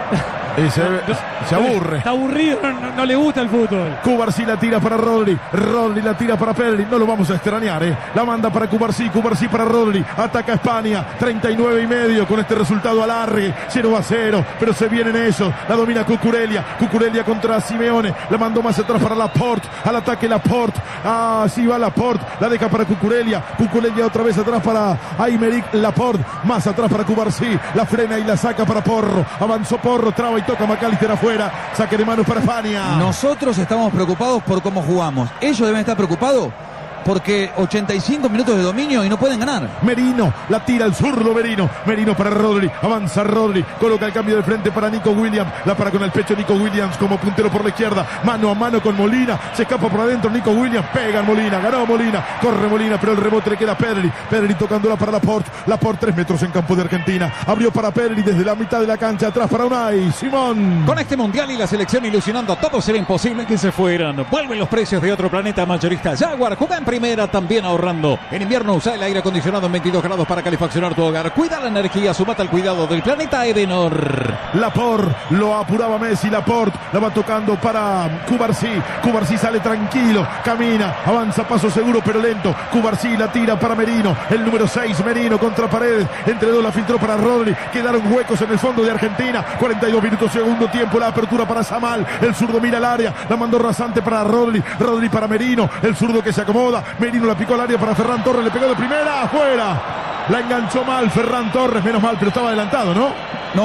Y se aburre. Está aburrido, no le gusta el fútbol. Cubarsí la tira para Rodri. Rodri la tira para Pedri. No lo vamos a extrañar, La manda para Cubarsí. Cubarsí para Rodri. Ataca España. 39 y medio con este resultado alargue. 0-0. Pero se vienen ellos. La domina Cucurella. Cucurella contra Simeone. La mandó más atrás para Laporte. Al ataque Laporte. Así va Laporte. La deja para Cucurella. Cucurella otra vez atrás para Aymeric Laporte. Más atrás para Cubarsí. La frena y la saca para Porro. Avanzó Porro. Traba y toca McAllister afuera. Saque de manos para España. Nosotros estamos preocupados por cómo jugamos. Ellos deben estar preocupados porque 85 minutos de dominio y no pueden ganar. Merino, la tira el zurdo Merino. Merino para Rodri, avanza Rodri, coloca el cambio de frente para Nico Williams. La para con el pecho Nico Williams como puntero por la izquierda. Mano a mano con Molina. Se escapa por adentro Nico Williams. Pega en Molina, ganó Molina. Corre Molina, pero el rebote le queda a Pedri. Pedri tocándola para Laporte. Laporte 3 metros en campo de Argentina. Abrió para Pedri desde la mitad de la cancha. Atrás para Unai Simón. Con este mundial y la selección ilusionando a todos, era imposible que se fueran. Vuelven los precios de otro planeta mayorista Jaguar. Juega en primera, también ahorrando. En invierno usa el aire acondicionado en 22 grados para calefaccionar tu hogar. Cuida la energía, sumate al cuidado del planeta Edenor. Laporte, lo apuraba Messi. Laporte, la va tocando para Cubarsí. Cubarsí sale tranquilo, camina, avanza paso seguro pero lento. Cubarsí la tira para Merino. El número 6, Merino contra Paredes. Entre dos la filtró para Rodri. Quedaron huecos en el fondo de Argentina. 42 minutos segundo tiempo. La apertura para Yamal. El zurdo mira al área. La mandó rasante para Rodri. Rodri para Merino. El zurdo que se acomoda. Merino la picó al área para Ferran Torres. Le pegó de primera. Afuera. La enganchó mal Ferran Torres. Menos mal, pero estaba adelantado, ¿no?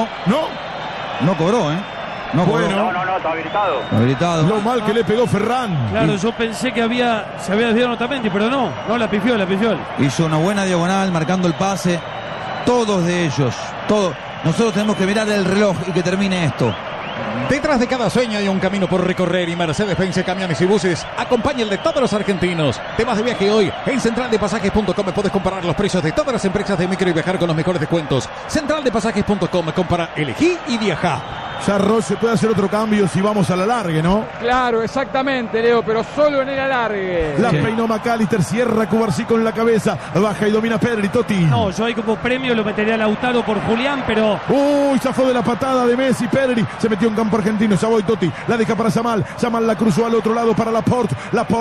No cobró, No cobró. No, está habilitado. Lo mal que le pegó Ferran. Claro, yo pensé que se había desviado Otamendi, pero no la pifió. Hizo una buena diagonal marcando el pase. Todos de ellos, todos. Nosotros tenemos que mirar el reloj y que termine esto. Detrás de cada sueño hay un camino por recorrer y Mercedes-Benz Camiones y Buses acompaña el de todos los argentinos. Te vas de viaje hoy. En centraldepasajes.com puedes comparar los precios de todas las empresas de micro y viajar con los mejores descuentos. Centraldepasajes.com, compara, elegí y viaja. Ya Roche puede hacer otro cambio si vamos a la largue, ¿no? Claro, exactamente, Leo, pero solo en el alargue. La peinó McAllister, cierra Cubarsí con la cabeza, baja y domina Pedri, Totti. No, yo ahí como premio lo metería a Lautaro por Julián, pero... Uy, zafó de la patada de Messi, Pedri, se metió en campo argentino, ya voy Totti, la deja para Yamal la cruzó al otro lado para Laporte,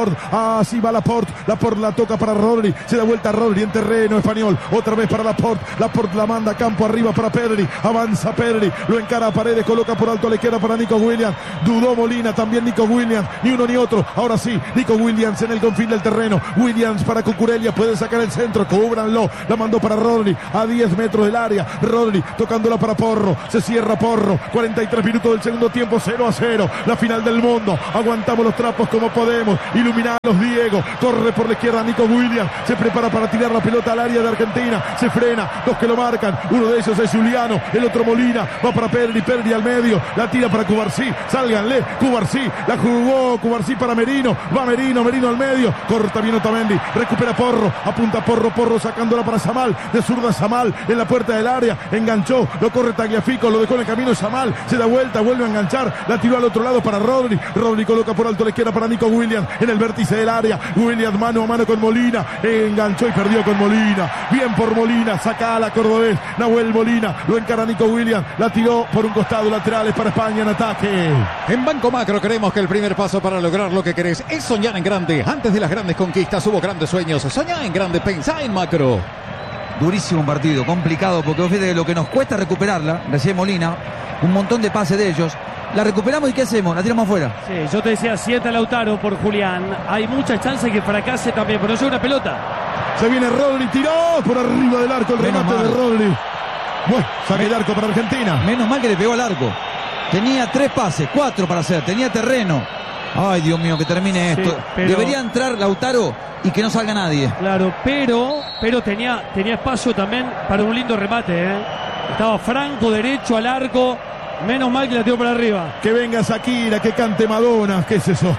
así va Laporte la toca para Rodri, se da vuelta Rodri en terreno español, otra vez para Laporte la manda campo arriba para Pedri, avanza Pedri, lo encara a Paredes, coloca por alto a la izquierda para Nico Williams, dudó Molina, también Nico Williams, ni uno ni otro, ahora sí, Nico Williams en el confín del terreno, Williams para Cucurella, puede sacar el centro, cúbranlo, la mandó para Rodri, a 10 metros del área, Rodri tocándola para Porro, se cierra Porro, 43 minutos del segundo tiempo, 0-0, la final del mundo, aguantamos los trapos como podemos, iluminados Diego, corre por la izquierda Nico Williams, se prepara para tirar la pelota al área de Argentina, se frena, dos que lo marcan, uno de ellos es Juliano, el otro Molina, va para Pedri al medio, la tira para Cubarsí, sálganle, Cubarsí, la jugó Cubarsí para Merino, va Merino al medio, corta bien Otamendi, recupera Porro, apunta Porro sacándola para Yamal, de zurda Yamal en la puerta del área, enganchó, lo corre Tagliafico, lo dejó en el camino Yamal, se da vuelta, vuelve a enganchar, la tiró al otro lado para Rodri coloca por alto a la izquierda para Nico Williams, en el vértice del área, Williams mano a mano con Molina, enganchó y perdió con Molina, bien por Molina, saca a la cordobés, Nahuel Molina, lo encara Nico Williams, la tiró por un costado, laterales para España en ataque. En Banco Macro creemos que el primer paso para lograr lo que querés es soñar en grande. Antes de las grandes conquistas hubo grandes sueños, soñá en grande, pensá en macro. Durísimo partido, complicado, porque fíjate lo que nos cuesta recuperarla, recién Molina, un montón de pases de ellos. La recuperamos y ¿qué hacemos? La tiramos afuera. Sí, yo te decía, sienta Lautaro por Julián. Hay muchas chances que fracase también, pero no llega una pelota. Se viene Rodri, tiró por arriba del arco el remate de Rodri. Bueno, saque de arco para Argentina. Menos mal que le pegó al arco. Tenía 3 pases, 4 para hacer, tenía terreno. Ay, Dios mío, que termine esto. Pero... Debería entrar Lautaro y que no salga nadie. Claro, pero tenía espacio también para un lindo remate, ¿eh? Estaba franco, derecho al arco. Menos mal que la tiró para arriba. Que venga Shakira, que cante Madonna. ¿Qué es eso?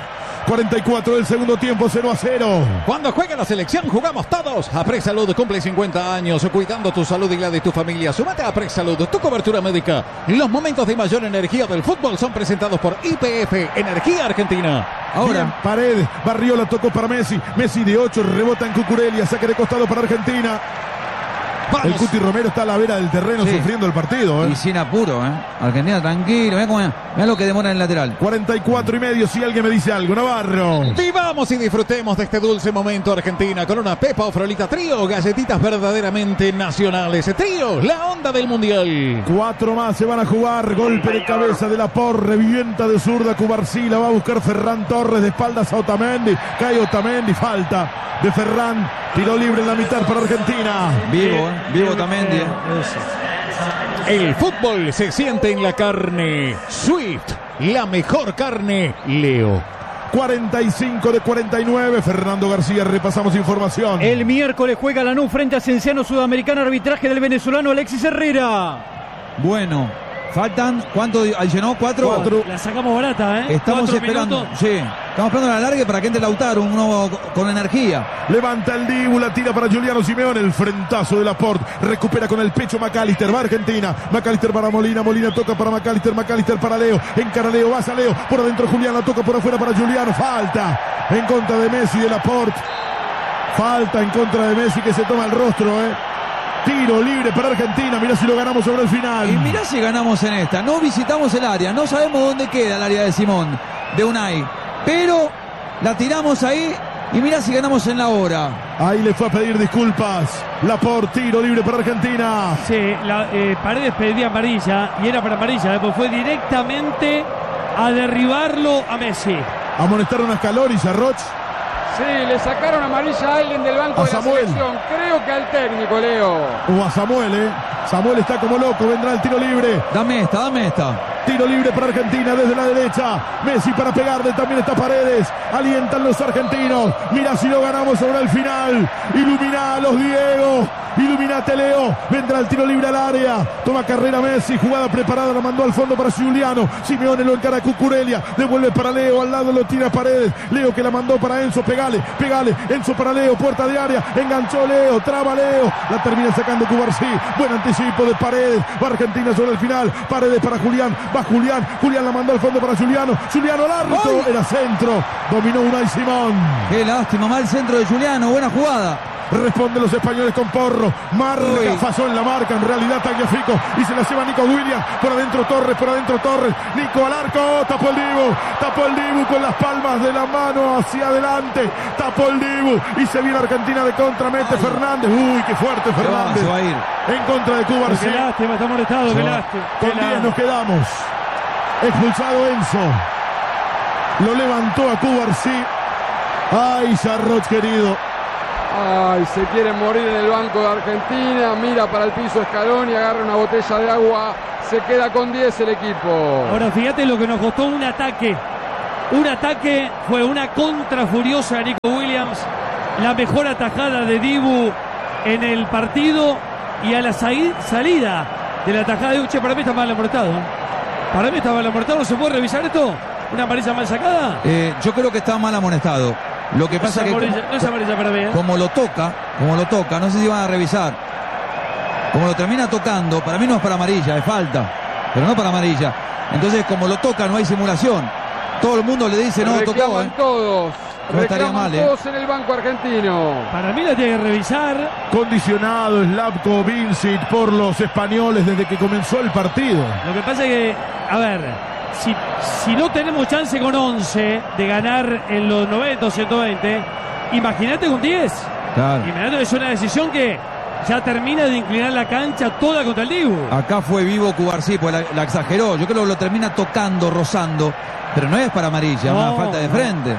44 del segundo tiempo, 0-0. Cuando juega la selección, jugamos todos. APRESalud cumple 50 años, cuidando tu salud y la de tu familia. Súmate a APRESalud, tu cobertura médica. Los momentos de mayor energía del fútbol son presentados por YPF, Energía Argentina. Ahora, bien, Paredes, Barriola tocó para Messi. Messi de 8, rebota en Cucurella, saque de costado para Argentina. Vamos. El Cuti Romero está a la vera del terreno sufriendo el partido. Y sin apuro, Argentina tranquilo. Mirá lo que demora en el lateral. 44 y medio, si alguien me dice algo. Navarro. Vivamos y disfrutemos de este dulce momento Argentina con una Pepa o Frolita Trío, galletitas verdaderamente nacionales. Trío, la onda del Mundial. 4 más se van a jugar. Golpe de cabeza de Laporte, revienta de zurda Cubarsí, la va a buscar Ferran Torres de espaldas a Otamendi. Cae Otamendi, falta de Ferran. Tiro libre en la mitad para Argentina. Vivo Otamendi. El fútbol se siente en la carne. Swift, la mejor carne, Leo. 45 de 49. Fernando García, repasamos información. El miércoles juega Lanús frente a Cienciano Sudamericano, arbitraje del venezolano Alexis Herrera. Bueno, faltan, ¿cuánto adicionó? 4. La sacamos barata, Estamos esperando. Minutos. Sí, estamos esperando la largue para que entre Lautaro, uno con energía. Levanta el Dibu, la tira para Juliano Simeone, el frentazo de Laporte, recupera con el pecho McAllister, va Argentina, McAllister para Molina toca para McAllister para Leo, encara Leo, va a Leo, por adentro Julián, la toca por afuera para Juliano, falta en contra de Messi de Laporte, falta en contra de Messi que se toma el rostro, Tiro libre para Argentina, mirá si lo ganamos sobre el final. Y mirá si ganamos en esta, no visitamos el área, no sabemos dónde queda el área de Simón, de Unai, pero la tiramos ahí y mirá si ganamos en la hora. Ahí le fue a pedir disculpas Laporte, tiro libre para Argentina. Sí, Paredes pedía amarilla y era para amarilla, pues fue directamente a derribarlo a Messi. Amonestaron a Scaloni y a Roch. Sí, le sacaron amarilla a alguien del banco de la selección. Creo que al técnico, Leo. O a Samuel, Samuel está como loco, vendrá el tiro libre. Dame esta. Tiro libre para Argentina desde la derecha. Messi para pegarle, también está Paredes. Alientan los argentinos. Mira si lo ganamos sobre el final. Iluminalos, Diego. Iluminate, Leo. Vendrá el tiro libre al área. Toma carrera Messi. Jugada preparada. La mandó al fondo para Giuliano. Simeone lo encara a Cucurella. Devuelve para Leo. Al lado lo tira Paredes. Leo que la mandó para Enzo. Pegale. Enzo para Leo. Puerta de área. Enganchó Leo. Traba Leo. La termina sacando Cubarsí. Buen anticipo de Paredes. Va Argentina sobre el final. Paredes para Julián. Va Julián. Julián la mandó al fondo para Giuliano. Giuliano al árbitro. Era centro. Dominó Unai Simón. Qué lástima. Mal centro de Giuliano. Buena jugada. Responden los españoles con Porro. Marca, falló en la marca. En realidad Tagliafico. Y se la lleva Nico Williams. Por adentro Torres. Nico al arco. Tapó el Dibu con las palmas de la mano hacia adelante. Tapó el Dibu. Y se viene Argentina de contra. Mete Fernández. Uy, qué fuerte Fernández. Se va a ir. En contra de Cuba. Qué lástima, está molestado. Qué lástima. Con 10 nos quedamos. Expulsado Enzo. Lo levantó a Cubarsí. Ay, Sarroch querido. Ay, se quieren morir en el banco de Argentina. Mira para el piso Scaloni, agarra una botella de agua. Se queda con 10 el equipo. Ahora fíjate lo que nos costó un ataque. Un ataque fue una contra furiosa de Nico Williams. La mejor atajada de Dibu en el partido. Y a la salida de la atajada de Uche, para mí está mal amonestado. Para mí está mal amonestado. ¿No se puede revisar esto? ¿Una amarilla mal sacada? Yo creo que está mal amonestado. Lo que pasa es que no es amarilla para mí, ¿eh? como lo toca, no sé si van a revisar. Como lo termina tocando, para mí no es para amarilla, es falta, pero no para amarilla. Entonces, como lo toca, no hay simulación. Todo el mundo le dice, no tocó. Todos. No estaría mal, todos en el banco argentino. Para mí la tiene que revisar. Condicionado Slavko Vincic por los españoles desde que comenzó el partido. Lo que pasa es que, a ver, si no tenemos chance con 11 de ganar en los 90 o 120, imagínate con 10. Claro. Imagínate que es una decisión que ya termina de inclinar la cancha toda contra el Dibu. Acá fue vivo Cubarsí, pues la exageró. Yo creo que lo termina tocando, rozando, pero no es para amarilla, es una falta de frente.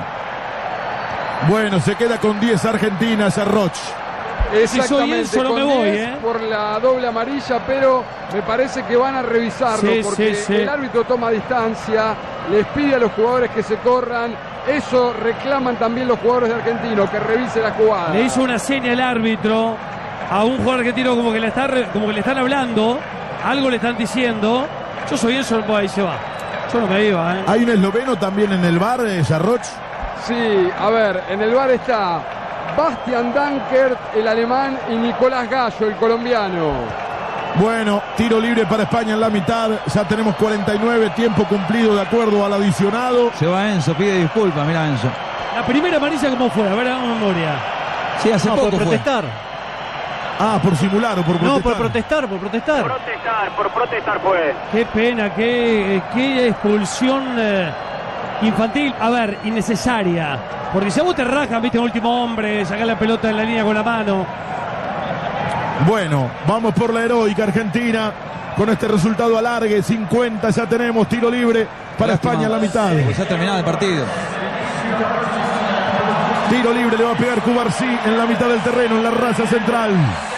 Bueno, se queda con 10 Argentina, Sarroch. Exactamente, si soy Enzo, no me voy, por la doble amarilla, pero me parece que van a revisarlo porque el árbitro toma distancia, les pide a los jugadores que se corran. Eso reclaman también los jugadores de Argentino, que revise la jugada. Le hizo una seña el árbitro a un jugador argentino como que le están hablando, algo le están diciendo. Yo soy Enzo, ahí se va. Yo no me iba, ¿eh? Hay un esloveno también en el bar, Sarroch. Sí, a ver, en el bar está Bastian Dankert, el alemán, y Nicolás Gallo, el colombiano. Bueno, tiro libre para España en la mitad. Ya tenemos 49, tiempo cumplido de acuerdo al adicionado. Se va Enzo, pide disculpas, mira Enzo. La primera amarilla, ¿cómo fue? A ver, hagamos memoria. Sí, hace poco por protestar. Por simular o por protestar. No, por protestar. Por protestar fue. Qué pena, qué expulsión infantil. A ver, innecesaria. Porque si a vos te rajan, viste, último hombre, sacás la pelota en la línea con la mano. Bueno, vamos por la heroica Argentina. Con este resultado alargue, 50 ya tenemos, tiro libre para España en la mitad. Pues ya ha terminado el partido. Tiro libre le va a pegar Cubarsí en la mitad del terreno, en la raya central.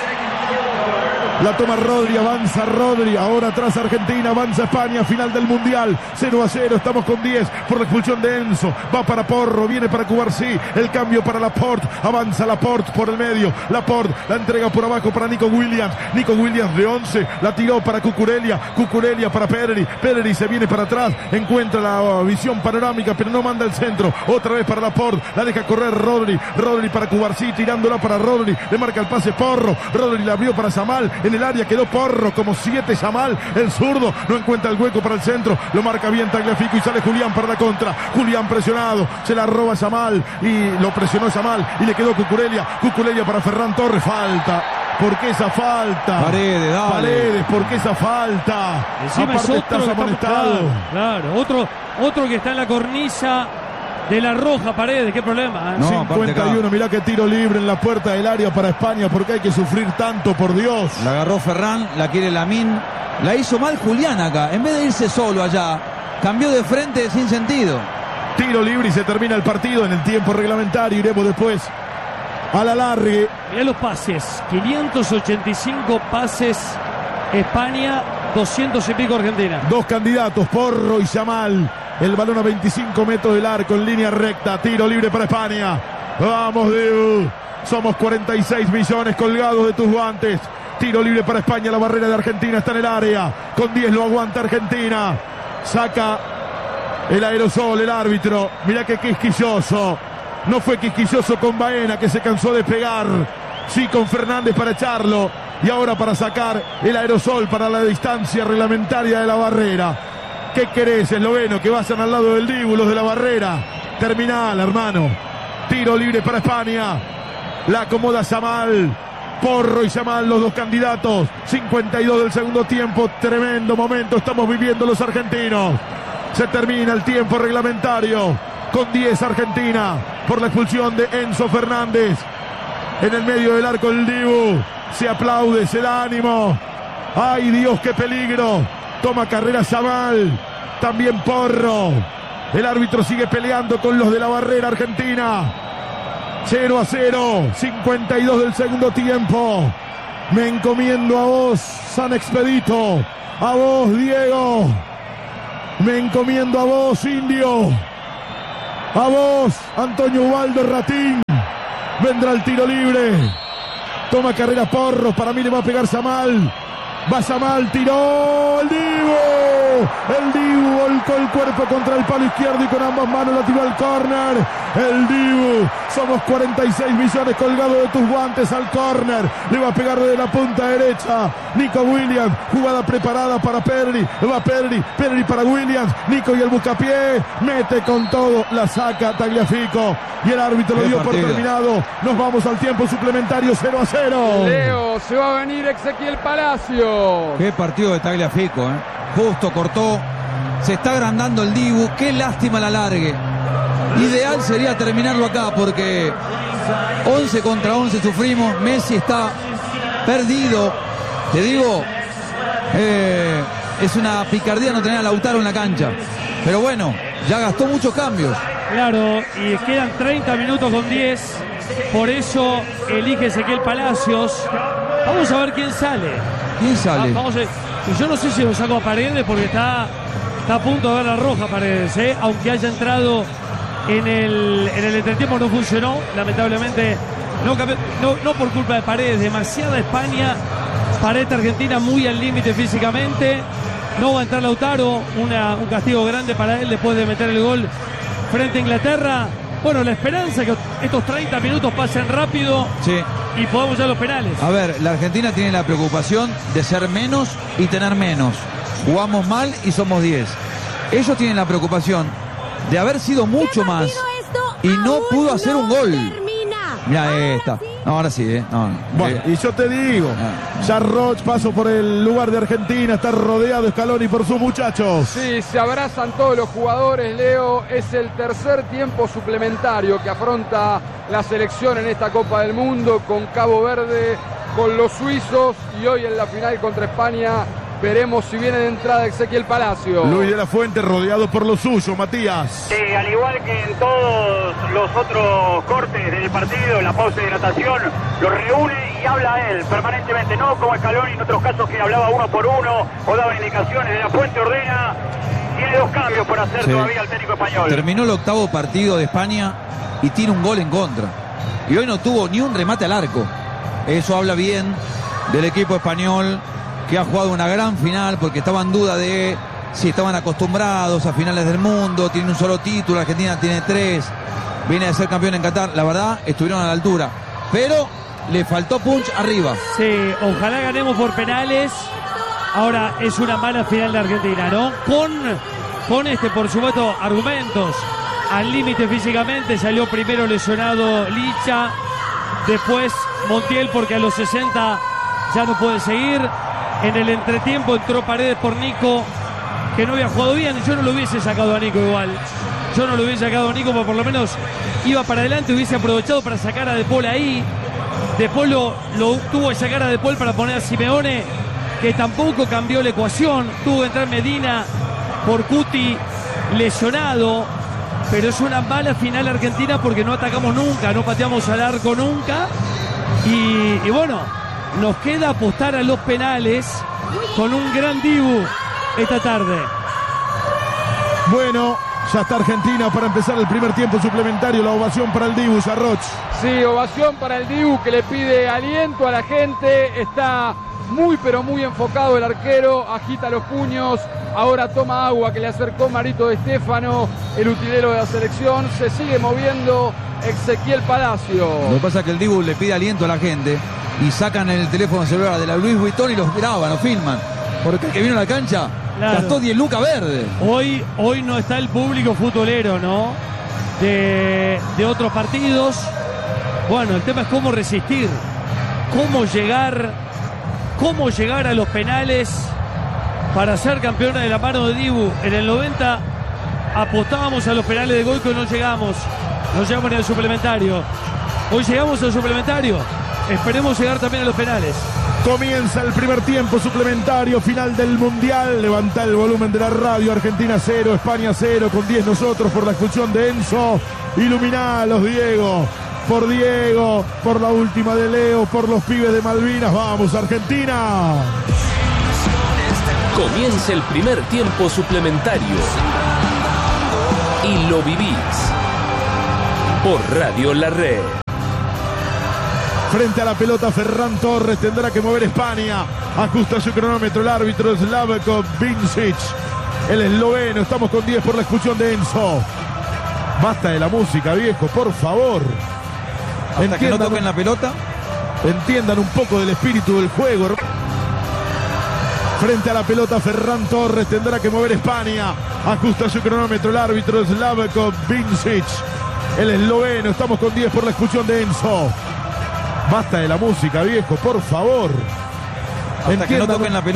La toma Rodri, avanza Rodri, ahora atrás Argentina, avanza España, final del Mundial, 0-0, estamos con 10 por la expulsión de Enzo, va para Porro, viene para Cubarsí, el cambio para Laporte, avanza Laporte por el medio, Laporte la entrega por abajo para Nico Williams de 11, la tiró para Cucurella para Pedri se viene para atrás, encuentra la visión panorámica pero no manda el centro, otra vez para Laporte, la deja correr Rodri para Cubarsí, tirándola para Rodri, le marca el pase Porro, Rodri la abrió para Yamal, en el área quedó Porro como 7 Yamal, el zurdo no encuentra el hueco para el centro, lo marca bien Tagliafico y sale Julián para la contra, Julián presionado, se la roba Yamal y lo presionó Yamal y le quedó Cucurella para Ferran Torres, falta. ¿Por qué esa falta? Paredes, ¿por qué esa falta? Encima aparte es otro estás amonestado. Claro, otro que está en la cornisa de la roja, Paredes, qué problema, ¿eh? No, 51, mirá que tiro libre en la puerta del área para España, porque hay que sufrir tanto, por Dios. La agarró Ferran, la quiere Lamine. La hizo mal Julián acá, en vez de irse solo allá, cambió de frente sin sentido. Tiro libre y se termina el partido en el tiempo reglamentario, iremos después al alargue. Mirá los pases, 585 pases España, 200 y pico Argentina. Dos candidatos, Porro y Yamal. El balón a 25 metros del arco en línea recta. Tiro libre para España. Vamos, Dibu. Somos 46 millones colgados de tus guantes. Tiro libre para España, la barrera de Argentina está en el área. Con 10 lo aguanta Argentina. Saca el aerosol, el árbitro. Mirá que quisquilloso. No fue quisquilloso con Baena, que se cansó de pegar. Sí, con Fernández para echarlo. Y ahora para sacar el aerosol para la distancia reglamentaria de la barrera. ¿Qué querés, esloveno? Que vayan al lado del Dibu, los de la barrera. Terminal, hermano. Tiro libre para España. La acomoda Yamal. Porro y Yamal, los dos candidatos. 52 del segundo tiempo. Tremendo momento estamos viviendo los argentinos. Se termina el tiempo reglamentario. Con 10 Argentina. Por la expulsión de Enzo Fernández. En el medio del arco el Dibu. Se aplaude, se da ánimo. ¡Ay, Dios, qué peligro! Toma carrera Yamal. También Porro. El árbitro sigue peleando con los de la barrera argentina. 0-0. 52 del segundo tiempo. Me encomiendo a vos, San Expedito. A vos, Diego. Me encomiendo a vos, Indio. A vos, Antonio Ubaldo Ratín. Vendrá el tiro libre. Toma carrera Porro. Para mí le va a pegar Yamal. Va Yamal, tiró el Dibu. El Dibu volcó el cuerpo contra el palo izquierdo y con ambas manos la tiró al córner. El Dibu. Somos 46 millones colgados de tus guantes al córner. Le va a pegar desde la punta derecha. Nico Williams. Jugada preparada para Pedri. Va Pedri. Pedri para Williams. Nico y el buscapié. Mete con todo. La saca Tagliafico. Y el árbitro lo dio por terminado. Nos vamos al tiempo suplementario 0-0. Leo, se va a venir Ezequiel Palacio. Qué partido de Tagliafico, ¿eh? Justo cortó. Se está agrandando el Dibu. Qué lástima la largue. Ideal sería terminarlo acá porque 11 contra 11 sufrimos. Messi está perdido. Te digo, es una picardía no tener a Lautaro en la cancha. Pero bueno, ya gastó muchos cambios. Claro, y quedan 30 minutos con 10. Por eso elige Ezequiel Palacios. Vamos a ver quién sale. ¿Quién sale? Vamos a ver. Yo no sé si lo saco a Paredes porque está a punto de ver la roja Paredes, ¿eh? Aunque haya entrado en el entretiempo, no funcionó. Lamentablemente, no por culpa de Paredes. Demasiada España para esta Argentina, muy al límite físicamente. No va a entrar Lautaro. Un castigo grande para él después de meter el gol frente a Inglaterra. Bueno, la esperanza es que estos 30 minutos pasen rápido, sí, y podamos ya los penales. A ver, la Argentina tiene la preocupación de ser menos y tener menos. Jugamos mal y somos 10. Ellos tienen la preocupación de haber sido mucho más y no pudo hacer un gol. Mira esta. No, ahora sí, No. Bueno, y yo te digo, ya Roch pasó por el lugar de Argentina, está rodeado Scaloni por sus muchachos. Sí, se abrazan todos los jugadores, Leo. Es el tercer tiempo suplementario que afronta la selección en esta Copa del Mundo, con Cabo Verde, con los suizos, y hoy en la final contra España. Veremos si viene de entrada Ezequiel Palacio. Luis de la Fuente rodeado por lo suyo, Matías. Sí, al igual que en todos los otros cortes del partido, en la pausa de hidratación, lo reúne y habla él permanentemente, no como Scaloni en otros casos que hablaba uno por uno o daba indicaciones. De la Fuente ordena, tiene dos cambios por hacer todavía el técnico español. Terminó el octavo partido de España y tiene un gol en contra. Y hoy no tuvo ni un remate al arco. Eso habla bien del equipo español, que ha jugado una gran final, porque estaba en duda de si estaban acostumbrados a finales del mundo. Tiene un solo título, Argentina tiene 3, viene de ser campeón en Qatar. La verdad, estuvieron a la altura, pero le faltó punch arriba. Sí, ojalá ganemos por penales. Ahora es una mala final de Argentina, ¿no? Con por supuesto, argumentos. Al límite físicamente, salió primero lesionado Licha, después Montiel porque a los 60 ya no puede seguir. En el entretiempo entró Paredes por Nico, que no había jugado bien. Yo no lo hubiese sacado a Nico igual. Yo no lo hubiese sacado a Nico, porque por lo menos iba para adelante, hubiese aprovechado para sacar a De Paul ahí. De Paul lo tuvo que sacar a De Paul para poner a Simeone, que tampoco cambió la ecuación. Tuvo que entrar Medina por Cuti lesionado. Pero es una mala final argentina porque no atacamos nunca, no pateamos al arco nunca. Y bueno, nos queda apostar a los penales con un gran Dibu esta tarde. Bueno, Ya está Argentina para empezar el primer tiempo suplementario. La ovación para el Dibu, Sarroch. Sí, ovación para el Dibu, que le pide aliento a la gente. Está muy pero muy enfocado el arquero, agita los puños, ahora toma agua que le acercó Marito de Stéfano, el utilero de la selección. Se sigue moviendo Ezequiel Palacio. Lo que pasa es que el Dibu le pide aliento a la gente y sacan el teléfono celular de la Louis Vuitton y los graban, los filman. Porque el que vino a la cancha gastó 10 lucas verdes. Hoy no está el público futbolero, ¿no? De otros partidos. Bueno, el tema es cómo resistir, cómo llegar a los penales para ser campeona de la mano de Dibu. En el 90 apostábamos a los penales de Goico y no llegamos en el suplementario. Hoy llegamos al suplementario, esperemos llegar también a los penales. Comienza el primer tiempo suplementario, final del Mundial. Levanta el volumen de la radio. Argentina 0, España 0, con 10 nosotros por la expulsión de Enzo. Iluminalos, Diego. Por Diego, por la última de Leo, por los pibes de Malvinas. ¡Vamos, Argentina! Comienza el primer tiempo suplementario y lo vivís por Radio La Red. Frente a la pelota, Ferran Torres tendrá que mover España. Ajusta su cronómetro el árbitro Slavko Vincic, el esloveno. Estamos con 10 por la expulsión de Enzo. Basta de la música, viejo, por favor. Hasta que no toquen la pelota. Entiendan un poco del espíritu del juego. Frente a la pelota, Ferran Torres tendrá que mover España. Ajusta su cronómetro el árbitro Slavko Vincic, el esloveno. Estamos con 10 por la expulsión de Enzo. Basta de la música, viejo, por favor. Hasta que no toquen la pelota.